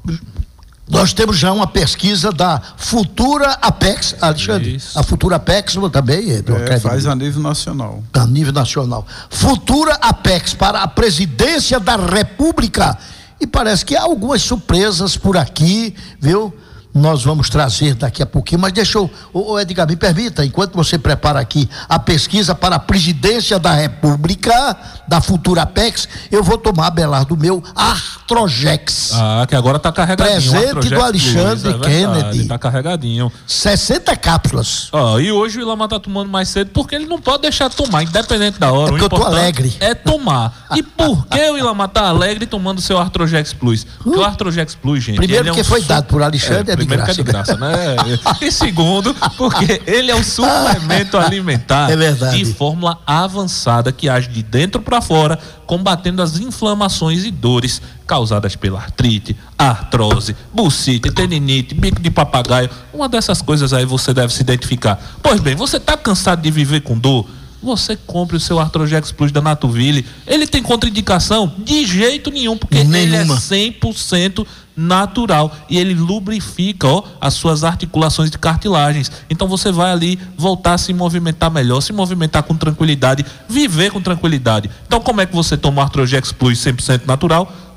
S1: nós temos já uma pesquisa da Futura Apex, Alexandre. Isso. A Futura Apex também é,
S5: é, faz a nível nacional.
S1: A nível nacional. Futura Apex para a presidência da República. E parece que há algumas surpresas por aqui, viu? Nós vamos trazer daqui a pouquinho, mas deixa eu, ô Edgar, me permita, enquanto você prepara aqui a pesquisa para a presidência da República, da Futura Apex, eu vou tomar, Belardo, meu Artrojex.
S3: Ah, que agora tá carregadinho.
S1: Presente do Alexandre
S3: Plus, é
S1: Kennedy.
S3: Verdade, tá carregadinho.
S1: sessenta cápsulas.
S3: Ó, e hoje o Ilamar tá tomando mais cedo porque ele não pode deixar de tomar, independente da hora.
S1: É porque eu tô alegre.
S3: É tomar. E por que o Ilamar tá alegre tomando seu Artrojex Plus? Porque uh, o Artrojex Plus, gente.
S1: Primeiro,
S3: ele é
S1: porque
S3: um
S1: foi
S3: su...
S1: dado por Alexandre, é,
S3: é
S1: de
S3: primeiro
S1: graça.
S3: que é de graça, né? E segundo, porque ele é um suplemento alimentar
S1: é verdade.
S3: de fórmula avançada que age de dentro para fora, combatendo as inflamações e dores causadas pela artrite, artrose, bursite, tendinite, bico de papagaio. Uma dessas coisas aí você deve se identificar. Pois bem, você está cansado de viver com dor? Você compre o seu Artrojex Plus da Natuville. Ele tem contraindicação? De jeito nenhum, porque
S1: Nenhuma.
S3: ele é cem por cento natural e ele lubrifica, ó, as suas articulações de cartilagens. Então você vai ali voltar a se movimentar melhor, se movimentar com tranquilidade, viver com tranquilidade. Então como é que você toma o Artrojex Plus cem por cento natural?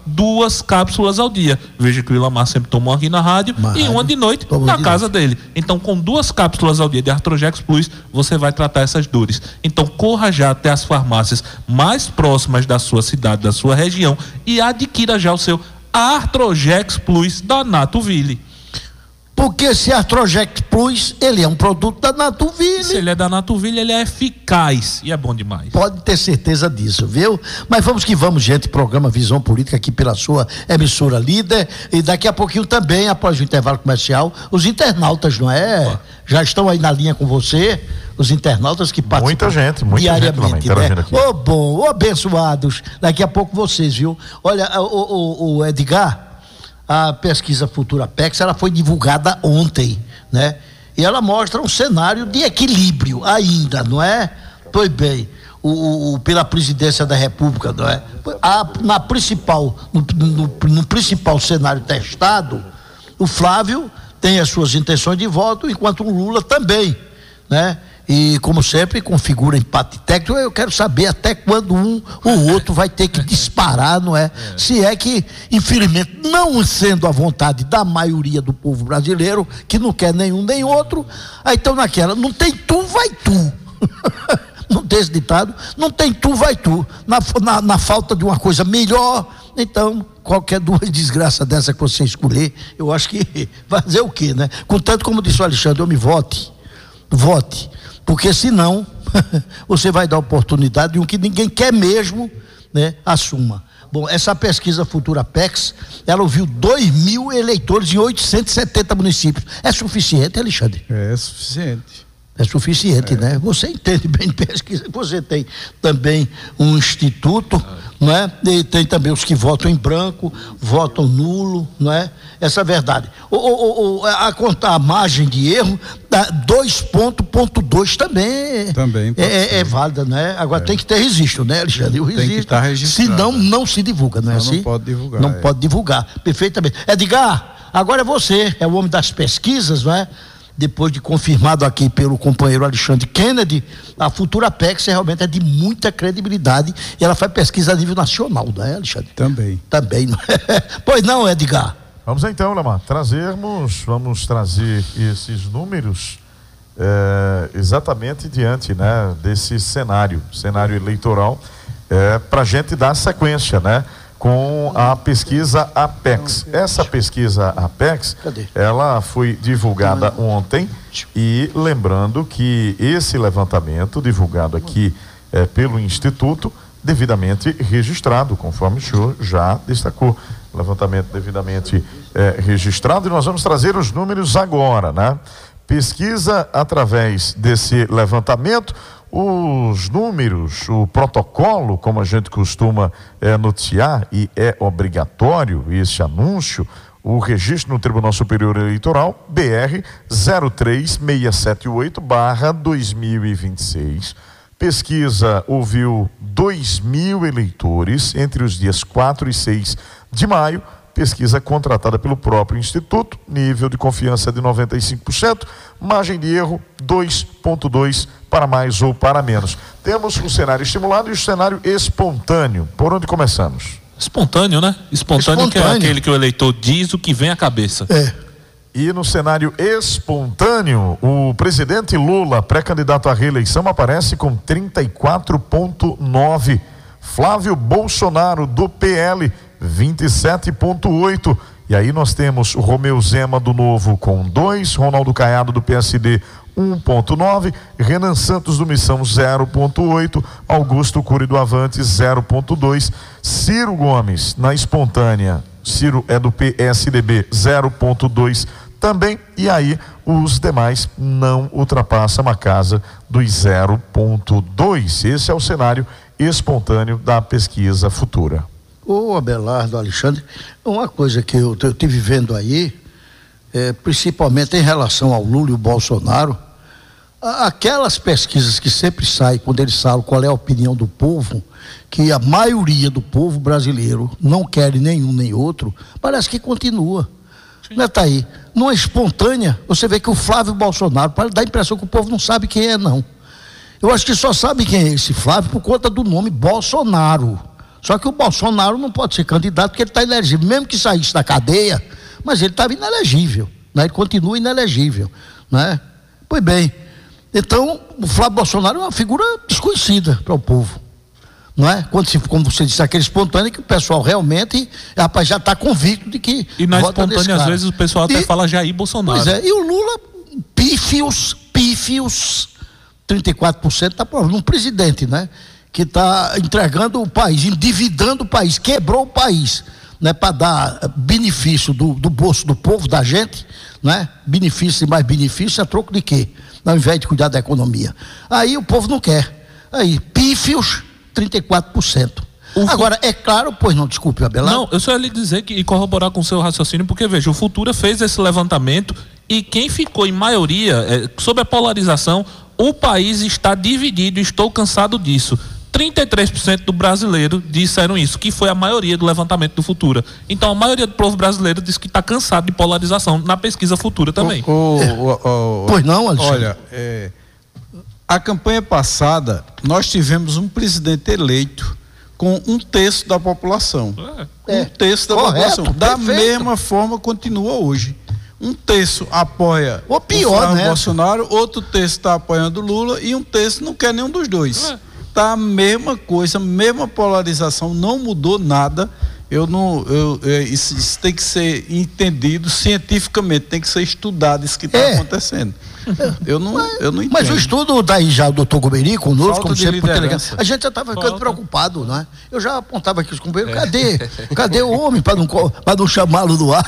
S3: duas cápsulas ao dia. Veja que o Ilamar sempre tomou aqui na rádio Mas, e uma de noite na de casa noite. dele. Então, com duas cápsulas ao dia de Artrojex Plus, você vai tratar essas dores. Então, corra já até as farmácias mais próximas da sua cidade, da sua região, e adquira já o seu Artrojex Plus da Natuville.
S1: Porque esse Artrojex Plus, ele é um produto da Natuville.
S3: Se ele é da Natuville, ele é eficaz e é bom demais.
S1: Pode ter certeza disso, viu? Mas vamos que vamos, gente. Programa Visão Política aqui pela sua emissora líder. E daqui a pouquinho também, após o intervalo comercial, os internautas, não é? Opa. Já estão aí na linha com você. Os internautas que participam
S2: muita gente, muita
S1: diariamente,
S2: gente
S1: né? Ô, oh, bom, ô, oh, abençoados. Daqui a pouco vocês, viu? Olha, o, o, o Edgar, a pesquisa Futura Pex, ela foi divulgada ontem, né? E ela mostra um cenário de equilíbrio ainda, não é? Pois bem, o, o, pela presidência da República, não é? A, na principal, no, no, no principal cenário testado, o Flávio tem as suas intenções de voto, enquanto o Lula também, né? E, como sempre, configura empate técnico. Eu quero saber até quando um ou outro vai ter que disparar, não é? é? Se é que, infelizmente, não sendo a vontade da maioria do povo brasileiro, que não quer nenhum nem outro, aí estão naquela, não tem tu, vai tu. Não tem esse ditado? Não tem tu, vai tu. Na, na, na falta de uma coisa melhor, então, qualquer duas desgraças dessa que você escolher, eu acho que vai fazer o quê, né? Contanto, como disse o Alexandre, eu me vote, vote. Porque senão você vai dar oportunidade de um que ninguém quer mesmo, né, assuma. Bom, essa pesquisa Futura Pex, ela ouviu dois mil eleitores em oitocentos e setenta municípios. É suficiente, Alexandre?
S5: É suficiente.
S1: É suficiente,
S5: é.
S1: né? Você entende bem de pesquisa, você tem também um instituto, não é? E tem também os que votam em branco, votam nulo, não é? Essa é a verdade. O, o, o, a contar a margem de erro, dois ponto dois também,
S5: também
S1: é, é, é válida, né? Agora é. tem que ter registro, né, Alexandre? O registro,
S5: tem que estar registrado.
S1: Senão não se divulga, não é assim?
S5: Não pode divulgar.
S1: Não
S5: é.
S1: pode divulgar, perfeitamente. Edgar, agora é você, é o homem das pesquisas, não é? Depois de confirmado aqui pelo companheiro Alexandre Kennedy, a Futura Pex realmente é de muita credibilidade e ela faz pesquisa a nível nacional, não é, Alexandre?
S5: Também.
S1: Também, não é? Pois não, Edgar?
S2: Vamos então, Lamar, trazermos, vamos trazer esses números é, exatamente diante, né, desse cenário, cenário eleitoral, é, para a gente dar sequência, né? Com a pesquisa Apex. Essa pesquisa Apex, ela foi divulgada ontem e lembrando que esse levantamento divulgado aqui é, pelo Instituto, devidamente registrado, conforme o senhor já destacou. Levantamento devidamente é, registrado e nós vamos trazer os números agora, né? Pesquisa através desse levantamento, os números, o protocolo, como a gente costuma é, noticiar, e é obrigatório esse anúncio, o registro no Tribunal Superior Eleitoral, B R zero três seis sete oito barra dois mil e vinte e seis. Pesquisa ouviu dois mil eleitores entre os dias quatro e seis de maio. Pesquisa contratada pelo próprio Instituto, nível de confiança de noventa e cinco por cento, margem de erro dois ponto dois para mais ou para menos. Temos o cenário estimulado e o cenário espontâneo. Por onde começamos?
S3: Espontâneo, né? Espontâneo, espontâneo. Que é aquele que o eleitor diz o que vem à cabeça.
S1: É.
S2: E no cenário espontâneo, o presidente Lula, pré-candidato à reeleição, aparece com trinta e quatro ponto nove. Flávio Bolsonaro, do P L, vinte e sete ponto oito. E aí nós temos o Romeu Zema do Novo com dois, Ronaldo Caiado do P S D um ponto nove, Renan Santos do Missão zero ponto oito, Augusto Cury do Avante zero ponto dois, Ciro Gomes na espontânea, Ciro é do P S D B zero ponto dois também, e aí os demais não ultrapassam a casa dos zero ponto dois. Esse é o cenário espontâneo da pesquisa Futura.
S1: Ô Abelardo, Alexandre, uma coisa que eu estive vendo aí, é, principalmente em relação ao Lula e o Bolsonaro, aquelas pesquisas que sempre saem quando eles falam qual é a opinião do povo, que a maioria do povo brasileiro não quer nenhum nem outro, parece que continua. Não é, tá aí. Numa espontânea, você vê que o Flávio Bolsonaro, dá a impressão que o povo não sabe quem é, não. Eu acho que só sabe quem é esse Flávio por conta do nome Bolsonaro. Só que o Bolsonaro não pode ser candidato porque ele está inelegível, mesmo que saísse da cadeia, mas ele estava inelegível, né? Ele continua inelegível, né? Pois bem, então o Flávio Bolsonaro é uma figura desconhecida para o povo, não é? Quando se, como você disse, aquele espontâneo que o pessoal realmente, rapaz, já está convicto de que
S3: e na espontânea às vezes o pessoal até e, fala Jair Bolsonaro.
S1: Pois é, e o Lula, pífios, pífios, trinta e quatro por cento está aprovando um presidente, né? Que está entregando o país, endividando o país, quebrou o país, né? Para dar benefício do, do bolso do povo, da gente, né? Benefício e mais benefício, a troco de quê? Ao invés de cuidar da economia. Aí o povo não quer. Aí, pífios, trinta e quatro por cento. O Agora, é claro, pois não, desculpe, Abelardo.
S3: Não, eu só ia lhe dizer que, e corroborar com o seu raciocínio, porque veja, o Futura fez esse levantamento e quem ficou em maioria, é, sobre a polarização, o país está dividido, estou cansado disso. trinta e três por cento do brasileiro disseram isso, que foi a maioria do levantamento do Futura. Então a maioria do povo brasileiro diz que está cansado de polarização na pesquisa Futura também.
S5: O, o, o, o,
S1: pois não, Alexandre?
S5: Olha, é, a campanha passada nós tivemos um presidente eleito com um terço da população. É. Um terço da
S1: Correto,
S5: população. Da
S1: perfeito.
S5: mesma forma continua hoje. Um terço apoia
S1: o, pior,
S5: o
S1: né?
S5: Bolsonaro, outro terço está apoiando o Lula e um terço não quer nenhum dos dois. É. Tá a mesma coisa, mesma polarização, não mudou nada. Eu não, eu, eu, isso, isso tem que ser entendido cientificamente, tem que ser estudado isso que está é. acontecendo. Eu não,
S1: mas,
S5: eu não entendo.
S1: Mas o estudo daí já o doutor Gomeri conosco,
S5: Falta
S1: como sempre,
S5: liderança.
S1: a gente já estava ficando preocupado, né? Eu já apontava aqui os companheiros, cadê? Cadê o homem para não, para não chamá-lo do ar?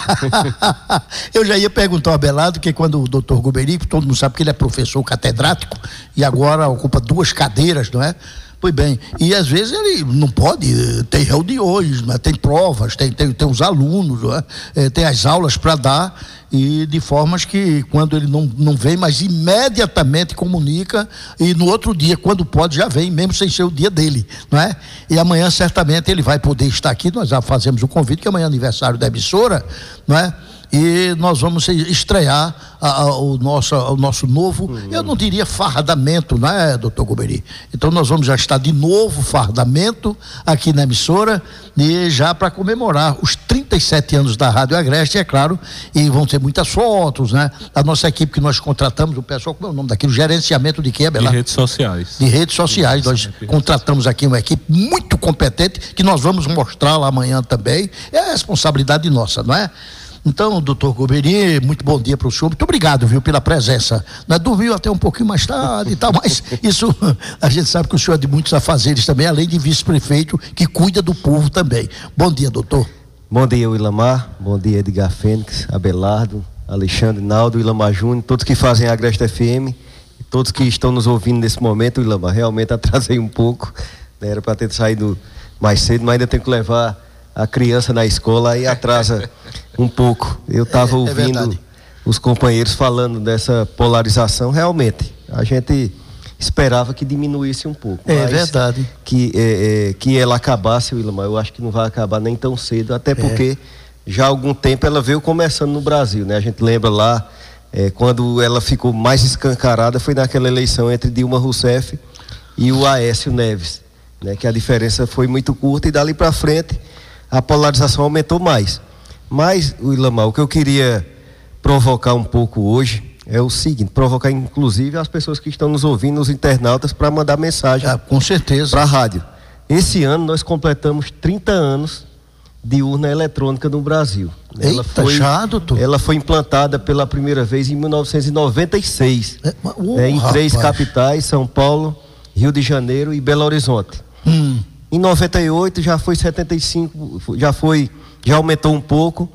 S1: Eu já ia perguntar ao Abelardo, que quando o doutor Gomeri, todo mundo sabe que ele é professor catedrático e agora ocupa duas cadeiras, não é? Pois bem, e às vezes ele não pode, tem reuniões, né? Tem provas, tem, tem, tem os alunos, não é? É, tem as aulas para dar, e de formas que quando ele não, não vem, mas imediatamente comunica, e no outro dia, quando pode, já vem, mesmo sem ser o dia dele, não é? E amanhã certamente ele vai poder estar aqui, nós já fazemos o convite, que amanhã é aniversário da emissora, não é? E nós vamos estrear a, a, o, nosso, o nosso novo, uhum. eu não diria fardamento, né, doutor Gomeri? Então nós vamos já estar de novo fardamento aqui na emissora, e já para comemorar os trinta e sete anos da Rádio Agreste, é claro, e vão ter muitas fotos, né? A nossa equipe que nós contratamos, o pessoal, como é o nome daquilo? Gerenciamento de quê, Abelardo?
S3: De redes sociais.
S1: De redes sociais, nós contratamos aqui uma equipe muito competente, que nós vamos mostrar lá amanhã também, é a responsabilidade nossa, não é? Então, doutor Gomeri, muito bom dia para o senhor, muito obrigado, viu, pela presença. Nós dormiu até um pouquinho mais tarde e tal, mas isso, a gente sabe que o senhor é de muitos afazeres também, além de vice-prefeito, que cuida do povo também. Bom dia, doutor.
S6: Bom dia, Willamar, bom dia, Edgar Fênix, Abelardo, Alexandre, Naldo, Willamar Júnior, todos que fazem a Agreste F M, todos que estão nos ouvindo nesse momento. Willamar, realmente atrasei um pouco, né? Era para ter saído mais cedo, mas ainda tenho que levar a criança na escola e atrasa um pouco. Eu estava é, ouvindo é os companheiros falando dessa polarização. Realmente, a gente esperava que diminuísse um pouco.
S1: É verdade.
S6: Que, é, é, que ela acabasse, Willamar, eu acho que não vai acabar nem tão cedo, até porque é. já há algum tempo ela veio começando no Brasil, né? A gente lembra lá, é, quando ela ficou mais escancarada, foi naquela eleição entre Dilma Rousseff e o Aécio Neves, né? Que a diferença foi muito curta e dali para frente a polarização aumentou mais. Mas, Willamar, o que eu queria provocar um pouco hoje é o seguinte, provocar inclusive as pessoas que estão nos ouvindo, os internautas, para mandar mensagem.
S1: Ah, com certeza.
S6: Para a rádio. Esse ano nós completamos trinta anos de urna eletrônica no Brasil.
S1: Eita,
S6: ela foi,
S1: já, doutor.
S6: Ela foi implantada pela primeira vez em mil novecentos e noventa e seis, é, uh, é, em rapaz. três capitais, São Paulo, Rio de Janeiro e Belo Horizonte. Hum. Em noventa e oito já foi setenta e cinco, já foi, já aumentou um pouco,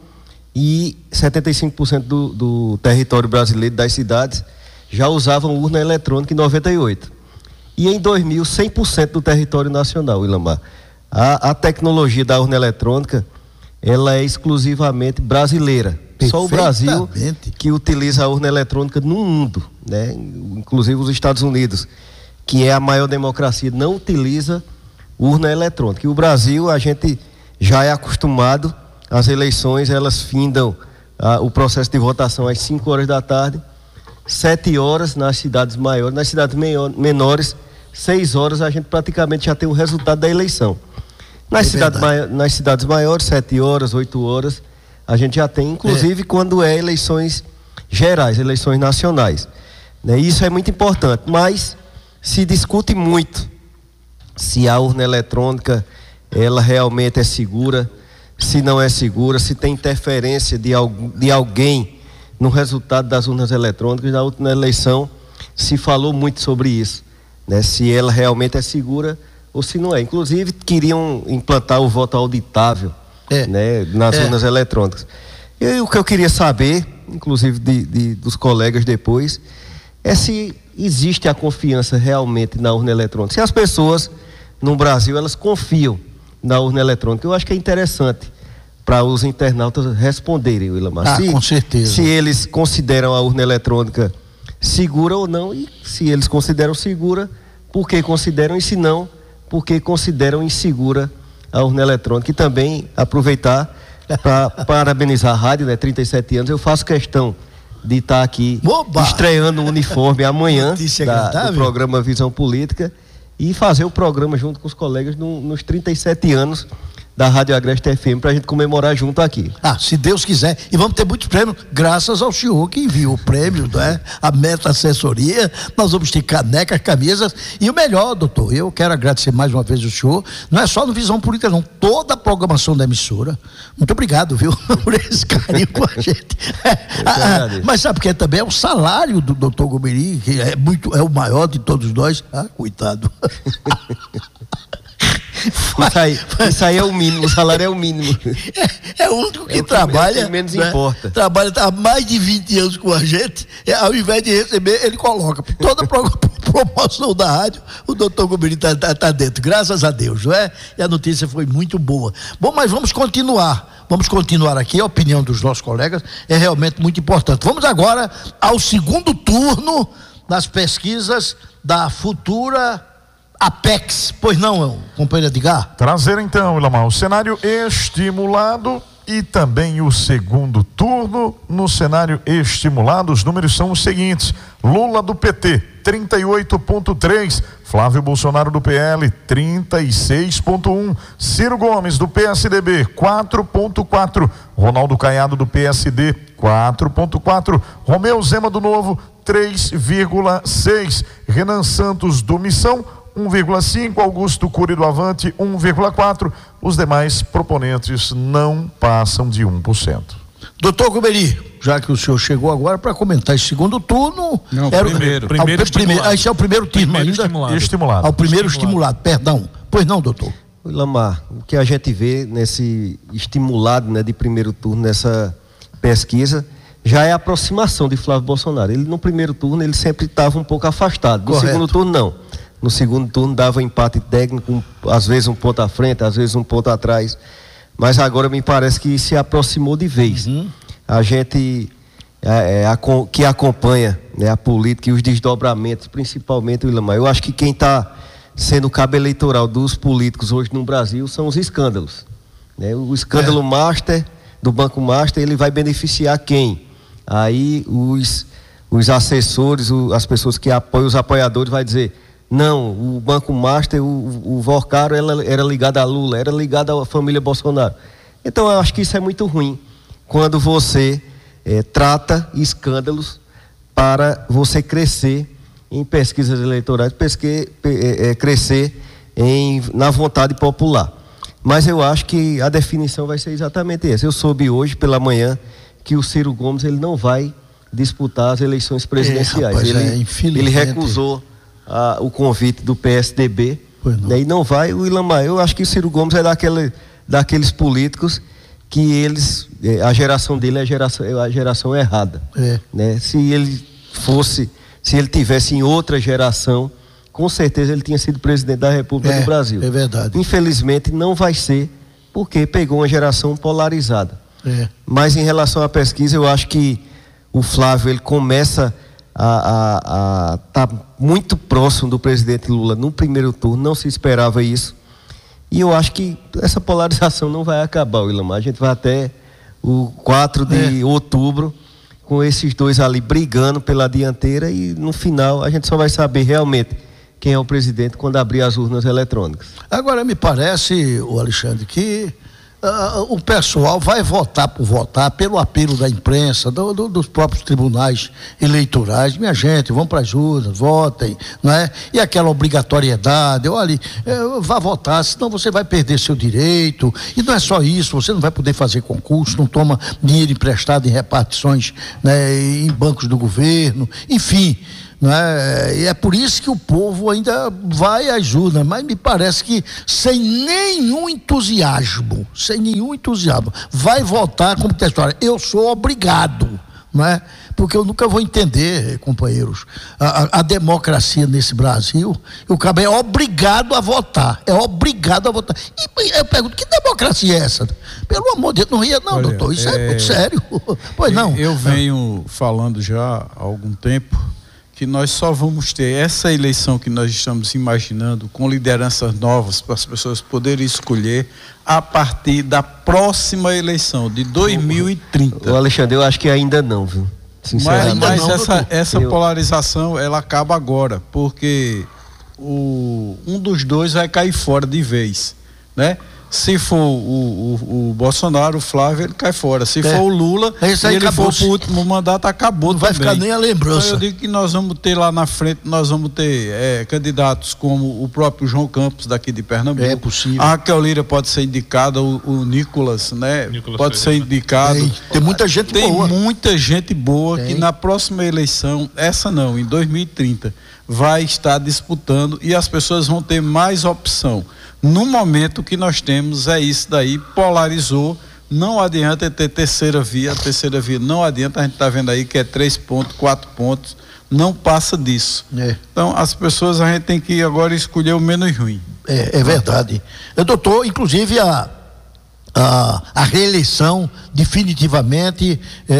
S6: e setenta e cinco por cento do, do território brasileiro, das cidades, já usavam urna eletrônica em noventa e oito. E em dois mil, cem por cento do território nacional, Willamar. A, a tecnologia da urna eletrônica, ela é exclusivamente brasileira. Só o Brasil que utiliza a urna eletrônica no mundo, né? Inclusive os Estados Unidos, que é a maior democracia, não utiliza urna eletrônica. E o Brasil, a gente já é acostumado, as eleições, elas findam ah, o processo de votação às cinco horas da tarde, sete horas nas cidades maiores, nas cidades menores, seis horas a gente praticamente já tem o resultado da eleição. Nas,
S1: é
S6: cidades, mai, nas cidades maiores, sete horas, oito horas, a gente já tem, inclusive é. quando é eleições gerais, eleições nacionais. Né? Isso é muito importante, mas se discute muito se a urna eletrônica, ela realmente é segura, se não é segura, se tem interferência de, de alguém no resultado das urnas eletrônicas. Na última eleição se falou muito sobre isso, né? Se ela realmente é segura ou se não é. Inclusive queriam implantar o voto auditável é. né? nas é. urnas eletrônicas. E o que eu queria saber, inclusive de, de, dos colegas depois, é se existe a confiança realmente na urna eletrônica. Se as pessoas no Brasil, elas confiam na urna eletrônica. Eu acho que é interessante para os internautas responderem, Willamar.
S1: Ah,
S6: se,
S1: com certeza.
S6: Se eles consideram a urna eletrônica segura ou não, e se eles consideram segura, por que consideram, e se não, por que consideram insegura a urna eletrônica. E também aproveitar para parabenizar a rádio, né, trinta e sete anos, eu faço questão de estar tá aqui Oba! estreando o uniforme amanhã da, do programa Visão Política e fazer o programa junto com os colegas no, nos trinta e sete anos da Rádio Agreste F M, para a gente comemorar junto aqui.
S1: Ah, se Deus quiser. E vamos ter muitos prêmios, graças ao senhor que enviou o prêmio, né? A Meta Assessoria. Nós vamos ter canecas, camisas. E o melhor, doutor, eu quero agradecer mais uma vez o senhor. Não é só no Visão Política, não. Toda a programação da emissora. Muito obrigado, viu? Por esse carinho com a gente. Ah, mas sabe porque também é o salário do doutor Gomeri, que é, muito, é o maior de todos nós. Ah, coitado.
S6: Isso aí, isso aí é o mínimo, o salário é o mínimo.
S1: É, é o único que é o trabalha.
S6: É o que menos
S1: né?
S6: importa.
S1: Trabalha há mais de vinte anos com a gente. É, ao invés de receber, ele coloca. Toda promoção da rádio, o doutor Gomeri está tá, tá dentro. Graças a Deus, não é? E a notícia foi muito boa. Bom, mas vamos continuar. Vamos continuar aqui. A opinião dos nossos colegas é realmente muito importante. Vamos agora ao segundo turno das pesquisas da futura Apex, pois não, companheiro Edgar?
S2: Trazer então, Willamar, o cenário estimulado e também o segundo turno. No cenário estimulado, os números são os seguintes: Lula do P T, trinta e oito vírgula três, Flávio Bolsonaro do P L, trinta e seis vírgula um, Ciro Gomes do P S D B, quatro vírgula quatro, Ronaldo Caiado do P S D, quatro vírgula quatro, Romeu Zema do Novo, três vírgula seis, Renan Santos do Missão, um vírgula cinco, Augusto Cury do Avante, um vírgula quatro. Os demais proponentes não passam de um por cento.
S1: Doutor Gomeri, já que o senhor chegou agora para comentar esse segundo turno.
S3: Não,
S1: era
S3: primeiro.
S1: O,
S3: primeiro
S1: ao, primeiro esse é o primeiro turno
S3: primeiro
S1: ainda?
S3: Estimulado.
S2: Estimulado.
S1: Ao primeiro estimulado. estimulado, perdão. Pois não, doutor?
S6: Lamar, o que a gente vê nesse estimulado, né, de primeiro turno, nessa pesquisa, já é a aproximação de Flávio Bolsonaro. Ele no primeiro turno, ele sempre estava um pouco afastado. No
S1: Correto.
S6: segundo turno, não. No segundo turno dava empate técnico, às vezes um ponto à frente, às vezes um ponto atrás. Mas agora me parece que se aproximou de vez. Uhum. A gente é, é, a, que acompanha, né, a política e os desdobramentos, principalmente o Willamar. Eu acho que quem está sendo o cabo eleitoral dos políticos hoje no Brasil são os escândalos. Né? O escândalo é. Master, do Banco Master, ele vai beneficiar quem? Aí os, os assessores, o, as pessoas que apoiam, os apoiadores, vai dizer: não, o Banco Master, o, o Vorcaro era, era ligado a Lula, era ligado à família Bolsonaro. Então eu acho que isso é muito ruim, quando você é, trata escândalos para você crescer em pesquisas eleitorais, pesque, é, é, crescer em, na vontade popular. Mas eu acho que a definição vai ser exatamente essa. Eu soube hoje pela manhã que o Ciro Gomes ele não vai disputar as eleições presidenciais. É, rapaz, ele, é, ele recusou A, o convite do P S D B, né, e não vai. O Willamar, eu acho que o Ciro Gomes é daquele, daqueles políticos que eles, a geração dele é a geração, a geração errada, é. Né? Se ele fosse, se ele tivesse em outra geração, com certeza ele tinha sido presidente da República
S1: é,
S6: do Brasil.
S1: É verdade.
S6: Infelizmente não vai ser, porque pegou uma geração polarizada.
S1: É.
S6: Mas em relação à pesquisa, eu acho que o Flávio ele começa a estar tá muito próximo do presidente Lula no primeiro turno. Não se esperava isso, e eu acho que essa polarização não vai acabar, Willamar. A gente vai até o quatro de é. outubro com esses dois ali brigando pela dianteira, e no final a gente só vai saber realmente quem é o presidente quando abrir as urnas eletrônicas.
S1: Agora, me parece, o Alexandre, que uh, o pessoal vai votar por votar, pelo apelo da imprensa, do, do, dos próprios tribunais eleitorais. Minha gente, vão para as urnas, votem, não é? E aquela obrigatoriedade, olha, uh, vá votar, senão você vai perder seu direito. E não é só isso, você não vai poder fazer concurso, não toma dinheiro emprestado em repartições, né, em bancos do governo, enfim. Não é? E é por isso que o povo ainda vai às urnas, mas me parece que sem nenhum entusiasmo, sem nenhum entusiasmo, vai votar como que a história, eu sou obrigado, não é? Porque eu nunca vou entender, companheiros, a, a, a democracia nesse Brasil, o cara é obrigado a votar, é obrigado a votar. E eu pergunto, que democracia é essa? Pelo amor de Deus, não ia não, Olha, doutor, isso é, é muito sério. Pois não.
S5: Eu venho falando já há algum tempo que nós só vamos ter essa eleição que nós estamos imaginando com lideranças novas para as pessoas poderem escolher a partir da próxima eleição de dois mil e trinta.
S6: O Alexandre, eu acho que ainda não, viu?
S5: Sinceramente. Mas, mas
S1: não,
S5: essa, essa
S6: eu...
S5: polarização, ela acaba agora, porque o, um dos dois vai cair fora de vez, né? Se for o, o, o Bolsonaro, o Flávio, ele cai fora. Se é. for o Lula,
S1: Esse aí
S5: ele for para o último mandato, acabou.
S1: Não vai ficar nem a lembrança.
S5: Então eu digo que nós vamos ter lá na frente, nós vamos ter é, candidatos como o próprio João Campos, daqui de Pernambuco.
S1: É possível.
S5: A Raquel Lira pode ser indicada, o, o Nicolas, né? Nicolas pode ser indicado.
S1: Tem, tem muita gente
S5: tem
S1: boa.
S5: Tem muita gente boa
S1: tem.
S5: que na próxima eleição, essa não, em dois mil e trinta, vai estar disputando e as pessoas vão ter mais opção. No momento que nós temos é isso daí, polarizou, não adianta ter terceira via, a terceira via não adianta, a gente está vendo aí que é três pontos, quatro pontos, não passa disso. É. Então as pessoas, a gente tem que agora escolher o menos ruim.
S1: É, é verdade. Eu, doutor, inclusive a, a, a reeleição definitivamente,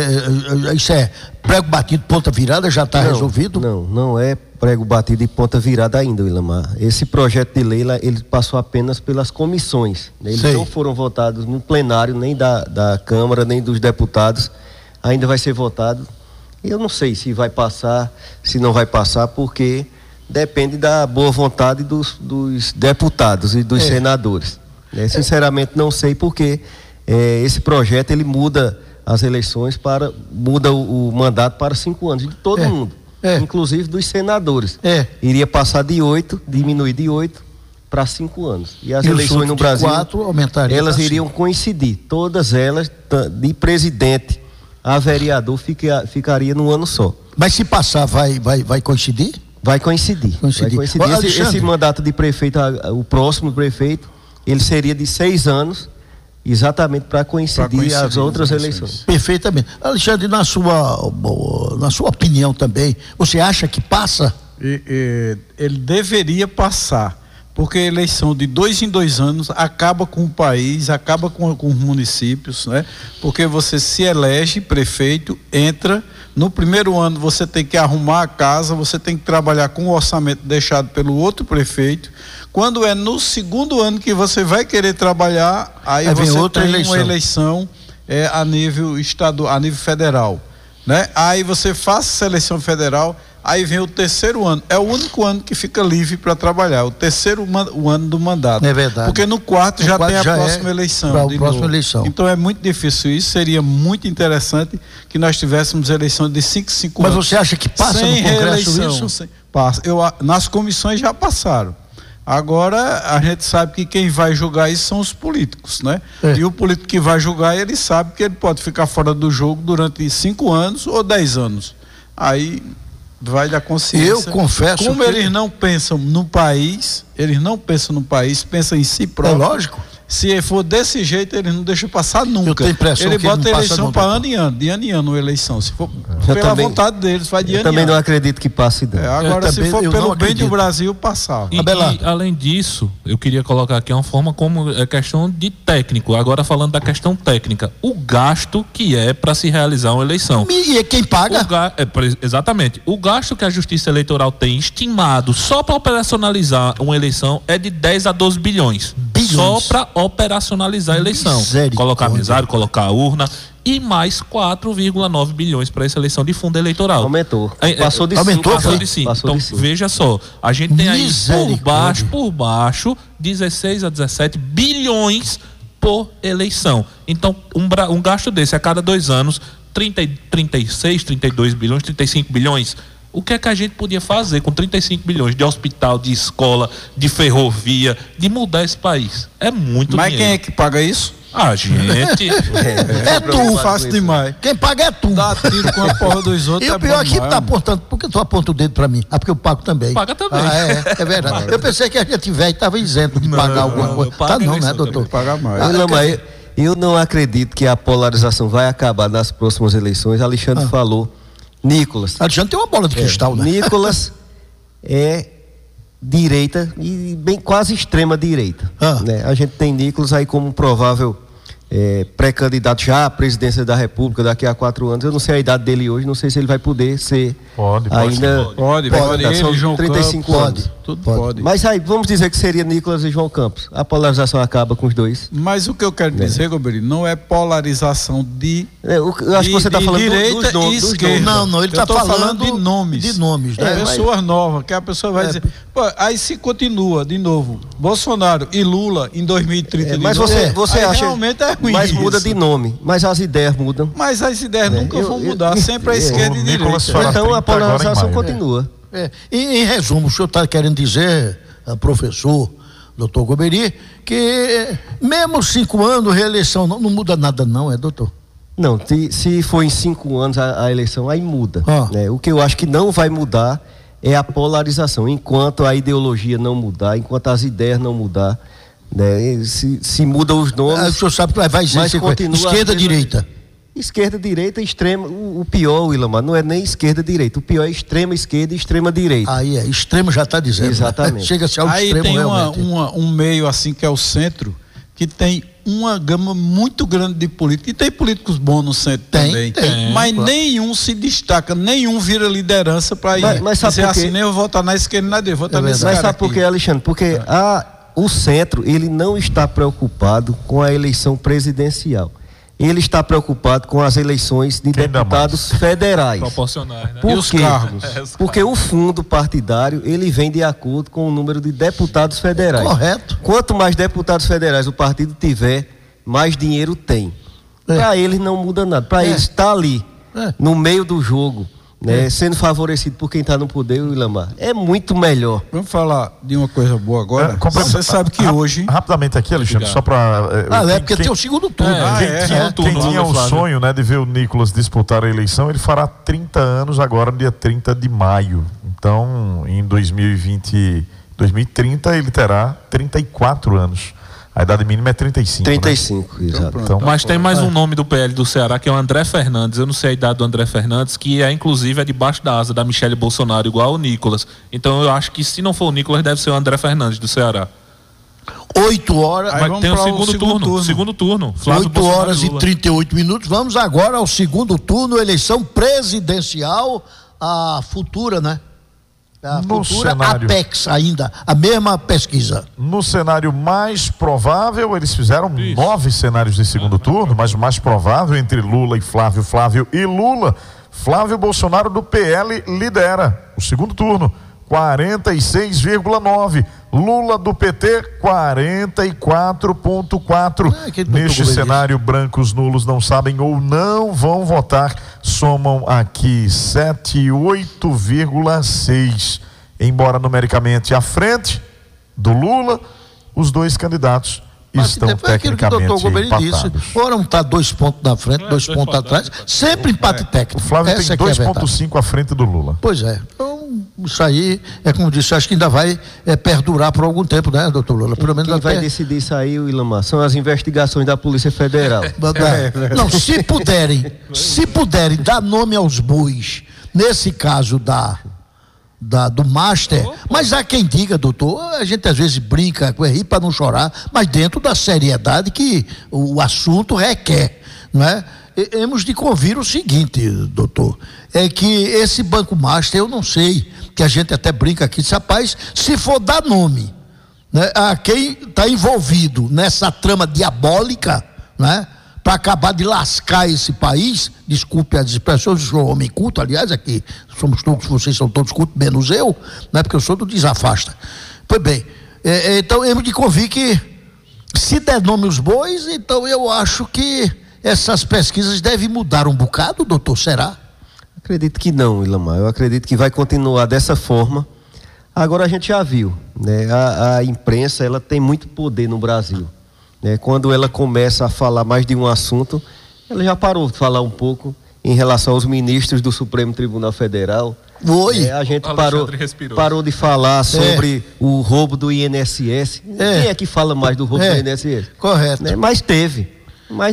S1: é, é, isso é prego batido, ponta virada, já está resolvido?
S6: Não, não é prego batido e ponta virada ainda, Willamar. Esse projeto de lei, ele passou apenas pelas comissões, né? Eles Sei. não foram votados no plenário, nem da, da Câmara, nem dos deputados. Ainda vai ser votado. Eu não sei se vai passar, se não vai passar, porque depende da boa vontade dos, dos deputados e dos é. senadores. Né? Sinceramente, não sei, porque é, esse projeto, ele muda as eleições para, muda o, o mandato para cinco anos, de todo é. mundo. É. Inclusive dos senadores. É. Iria passar de oito, diminuir de oito para cinco anos. E as e eleições no Brasil,
S1: quatro, aumentaria
S6: elas iriam cinco. coincidir. Todas elas, de presidente a vereador, fica, ficaria num ano só.
S1: Mas se passar, vai, vai, vai coincidir?
S6: Vai coincidir. coincidir. Vai coincidir. Ô, esse, esse mandato de prefeito, o próximo prefeito, ele seria de seis anos. Exatamente para coincidir, coincidir as outras eleições.
S1: Perfeitamente. Alexandre, na sua, na sua opinião também, você acha que passa?
S5: E, e, ele deveria passar, porque a eleição de dois em dois anos acaba com o país, acaba com, com os municípios, né? Porque você se elege prefeito, entra, no primeiro ano você tem que arrumar a casa, você tem que trabalhar com o orçamento deixado pelo outro prefeito. Quando é no segundo ano que você vai querer trabalhar, aí é, você outra tem eleição. uma eleição é, a nível estadual, a nível federal, né? Aí você faz a seleção federal, aí vem o terceiro ano. É o único ano que fica livre para trabalhar, o terceiro o ano do mandato.
S1: É verdade.
S5: Porque no quarto
S1: no
S5: já
S1: quarto
S5: tem a
S1: já
S5: próxima
S1: é
S5: eleição.
S1: A próxima eleição.
S5: Então é muito difícil isso. Seria muito interessante que nós tivéssemos eleição de cinco, cinco
S1: Mas
S5: anos.
S1: Mas você acha que passa
S5: sem
S1: no Congresso
S5: reeleição,
S1: isso?
S5: Sem, passa. Eu, nas comissões já passaram. Agora a gente sabe que quem vai julgar isso são os políticos, né? É. E o político que vai julgar, ele sabe que ele pode ficar fora do jogo durante cinco anos ou dez anos. Aí vai da consciência.
S1: Eu confesso
S5: Como
S1: que...
S5: eles não pensam no país, eles não pensam no país, pensam em si próprio.
S1: É lógico.
S5: Se for desse jeito, eles não deixam passar nunca.
S1: Eu tenho a impressão
S5: ele
S1: que
S5: bota
S1: ele
S5: a eleição para ano em ano, de ano em ano a eleição. Se for eu pela também, vontade deles, vai de ano em ano.
S6: Eu também não acredito que passe.
S5: É, agora, se for pelo bem do Brasil, passar.
S3: E, e, além disso, eu queria colocar aqui uma forma como é questão de técnico. Agora falando da questão técnica, o gasto que é para se realizar uma eleição.
S1: E é quem paga?
S3: O ga, é, exatamente. O gasto que a Justiça Eleitoral tem estimado só para operacionalizar uma eleição é de dez a doze bilhões. só para operacionalizar a eleição. Colocar mesário, colocar a urna e mais quatro vírgula nove bilhões para essa eleição de fundo eleitoral.
S6: Aumentou.
S3: É,
S6: Passou de
S3: aumentou,
S6: cinco.
S3: Passou de cinco.
S6: Passou
S3: então,
S6: de cinco.
S3: Veja só, a gente tem aí por baixo, por baixo, dezesseis a dezessete bilhões por eleição. Então, um, um gasto desse a cada dois anos, trinta, trinta e seis, trinta e dois bilhões, trinta e cinco bilhões. O que é que a gente podia fazer com trinta e cinco bilhões de hospital, de escola, de ferrovia, de mudar esse país? É muito
S5: Mas
S3: dinheiro.
S5: quem é que paga isso?
S3: A gente.
S5: É, é tu, fácil demais.
S1: Quem paga é tu.
S5: Dá tiro com a porra dos outros.
S1: E o
S5: é
S1: pior é que
S5: demais,
S1: tá apontando, por que tu aponta o dedo pra mim? Ah, porque eu pago também.
S3: Paga também.
S1: Ah, é, é verdade. Eu pensei que a gente velho estava isento de
S3: Não,
S1: pagar alguma coisa.
S3: paga
S1: Tá não, né,
S3: eleição
S1: doutor?
S5: Paga mais.
S1: Ah,
S6: Não,
S1: eu
S6: mas eu não acredito que a polarização vai acabar nas próximas eleições. Alexandre
S1: Ah.
S6: falou. Nicolas.
S1: Alexandre tem uma bola de cristal,
S6: É,
S1: né?
S6: Nicolas é direita e bem quase extrema direita.
S1: Ah.
S6: Né? A gente tem Nicolas aí como provável é, pré-candidato já à presidência da República daqui a quatro anos. Eu não sei a idade dele hoje, não sei se ele vai poder ser
S2: Pode, pode
S6: ainda.
S2: sim,
S5: Pode, pode.
S6: São
S5: Ele, João
S6: trinta e cinco
S5: Campos,
S6: anos.
S5: Tudo
S1: Pode.
S5: pode.
S6: Mas aí, vamos dizer que seria Nicolas e João Campos. A polarização acaba com os dois.
S5: Mas o que eu quero dizer, Goberi, não é polarização de.
S6: É, eu, eu acho
S5: de,
S6: que você está
S5: de
S6: falando do-
S5: direita
S6: dos nomes.
S5: e
S6: dos
S5: esquerda.
S6: nomes.
S1: Não, não, ele
S5: Eu
S1: tá
S5: tô
S1: falando
S5: de nomes.
S1: de nomes, né?
S5: É, pessoas novas, que a pessoa vai
S1: É.
S5: dizer. Pô, aí se continua, de novo, Bolsonaro e Lula em dois mil e trinta.
S6: É,
S5: de
S6: mas
S5: novo,
S6: você, você
S5: aí
S6: acha.
S5: realmente é ruim.
S6: Mas muda
S5: isso.
S6: de nome. Mas as ideias mudam.
S5: Mas as ideias nunca
S6: eu-
S5: vão
S6: eu-
S5: mudar, sempre a
S6: eu-
S5: esquerda
S2: o
S5: e
S2: Nicolas
S5: direita.
S2: fará
S6: Então a
S2: trinta agora em
S6: polarização
S2: maio.
S6: continua.
S1: É. Em, em resumo, o senhor está querendo dizer, ah, professor, doutor Goberi, que eh, mesmo cinco anos, reeleição não, não muda nada não, é, doutor?
S6: Não, se, se for em cinco anos a, a eleição, aí muda.
S1: Ah.
S6: Né? O que eu acho que não vai mudar é a polarização. Enquanto a ideologia não mudar, enquanto as ideias não mudar, né? se, se mudam os
S1: Ah, o
S6: nomes,
S1: senhor sabe que vai dizer
S6: mas
S1: cinco-
S6: continua
S1: esquerda,
S6: a mesma-
S1: direita.
S6: esquerda, direita, extrema. O, o pior, Willamar, não é nem esquerda, direita. O pior é extrema esquerda e extrema direita.
S1: Aí é, extremo já está dizendo.
S6: Exatamente.
S1: Né? Chega-se ao
S5: Aí
S1: extremo
S5: tem uma,
S1: realmente.
S5: uma- um meio assim que é o centro, que tem uma gama muito grande de políticos. E tem políticos bons no centro
S1: Tem,
S5: também.
S1: tem,
S5: mas
S1: claro.
S5: nenhum se destaca, nenhum vira liderança para ir.
S6: Mas- mas sabe
S5: dizer
S6: por quê?
S5: assim, nem eu vou votar na esquerda, nem na direita, vou votar
S1: É
S5: nesse
S1: verdade.
S6: Mas
S5: cara
S6: sabe por
S5: aqui.
S6: quê, Alexandre? Porque a, o centro, ele não está preocupado com a eleição presidencial. Ele está preocupado com as eleições de
S2: Quem dá
S6: deputados federais.
S3: Proporcionais, né?
S6: Por
S5: E os
S6: quê?
S5: cargos?
S3: É, os
S6: Porque o fundo partidário, ele vem de acordo com o número de deputados federais.
S1: Correto.
S6: Quanto mais deputados federais o partido tiver, mais dinheiro tem.
S1: É.
S6: Para eles não muda nada. Para
S1: É.
S6: eles estar ali,
S1: É.
S6: no meio do jogo, né, sendo favorecido por quem está no poder, o Willamar, é muito melhor.
S5: Vamos falar de uma coisa boa agora.
S2: É, compre-
S5: Você sabe que
S2: Ra-
S5: hoje.
S2: Rapidamente aqui, Alexandre,
S3: Obrigado.
S2: só para.
S1: Ah, é porque tem o segundo turno.
S3: É,
S1: né?
S5: Ah,
S2: Quem
S5: é,
S2: tinha,
S3: é.
S2: quem
S3: Turno,
S2: tinha o
S3: Flávio.
S2: sonho, né, de ver o Nicolas disputar a eleição, ele fará trinta anos agora, no dia trinta de maio. Então, em dois mil e vinte, dois mil e trinta, ele terá trinta e quatro anos. A idade mínima é trinta e cinco.
S6: trinta e
S2: né?
S6: cinco, exato.
S2: Então,
S3: Mas tem mais um nome do P L do Ceará, que é o André Fernandes. Eu não sei a idade do André Fernandes, que é inclusive é debaixo da asa da Michele Bolsonaro, igual o Nicolas. Então eu acho que se não for o Nicolas, deve ser o André Fernandes do Ceará.
S1: Oito horas.
S5: Aí
S3: Mas
S5: vamos
S3: tem o
S5: pra o
S3: segundo,
S5: segundo
S3: turno,
S5: turno.
S3: Segundo turno. Flávio
S1: oito
S3: Bolsonaro
S1: horas e
S3: Lula.
S1: trinta e oito minutos. Vamos agora ao segundo turno, eleição presidencial, a futura, né? A
S2: No
S1: futura
S2: cenário.
S1: Apex ainda, a mesma pesquisa.
S2: no cenário mais provável, eles fizeram
S3: Isso.
S2: nove cenários de segundo turno, mas o mais provável entre Lula e Flávio, Flávio e Lula, Flávio Bolsonaro do P L lidera o segundo turno, quarenta e seis vírgula nove. Lula do P T, quarenta e quatro vírgula quatro.
S1: Ah, que doutor
S2: Neste
S1: Gomes
S2: cenário, brancos nulos não sabem ou não vão votar, somam aqui setenta e oito vírgula seis. Embora numericamente à frente do Lula, os dois candidatos estão
S1: foi aquilo que o
S2: tecnicamente
S1: doutor Goberi disse.
S2: empatados.
S1: Ora um está dois pontos na frente,
S3: É,
S1: dois
S3: dois
S1: pontos
S3: pontos
S1: atrás,
S3: atrás.
S1: sempre empate técnico.
S2: O Flávio
S1: Essa
S2: tem
S1: é que é
S2: dois
S1: a
S2: vírgula
S1: verdade.
S2: cinco à frente do Lula.
S1: Pois é. Então, isso aí, é como disse, acho que ainda vai é, perdurar por algum tempo, né, doutor Lula? Pelo menos
S6: Quem
S1: até...
S6: vai decidir isso aí, Willamar, são as investigações da Polícia Federal.
S1: Não, se puderem, se puderem dar nome aos bois, nesse caso da, da, do Master, mas há quem diga, doutor, a gente às vezes brinca com rir para não chorar, mas dentro da seriedade que o assunto requer, não é? E- Temos de convir o seguinte, doutor, é que esse Banco Master, eu não sei, que a gente até brinca aqui, disse, rapaz, se for dar nome, né, a quem está envolvido nessa trama diabólica, né, para acabar de lascar esse país. Desculpe as expressões, eu sou homem culto, aliás, aqui somos todos, vocês são todos cultos, menos eu, né, porque eu sou do Desafasta. Pois bem, é, então eu me convido que se der nome os bois, então eu acho que essas pesquisas devem mudar um bocado, doutor, será?
S6: Acredito que não, Ilamar. Eu acredito que vai continuar dessa forma. Agora a gente já viu, né? A, a imprensa, ela tem muito poder no Brasil, né? Quando ela começa a falar mais de um assunto, ela já parou de falar um pouco em relação aos ministros do Supremo Tribunal Federal.
S1: Oi.
S6: É, a gente parou, parou de falar sobre é. o roubo do I N S S. É. Quem é que fala mais do roubo é. do I N S S?
S1: Correto.
S6: Né? Mas teve.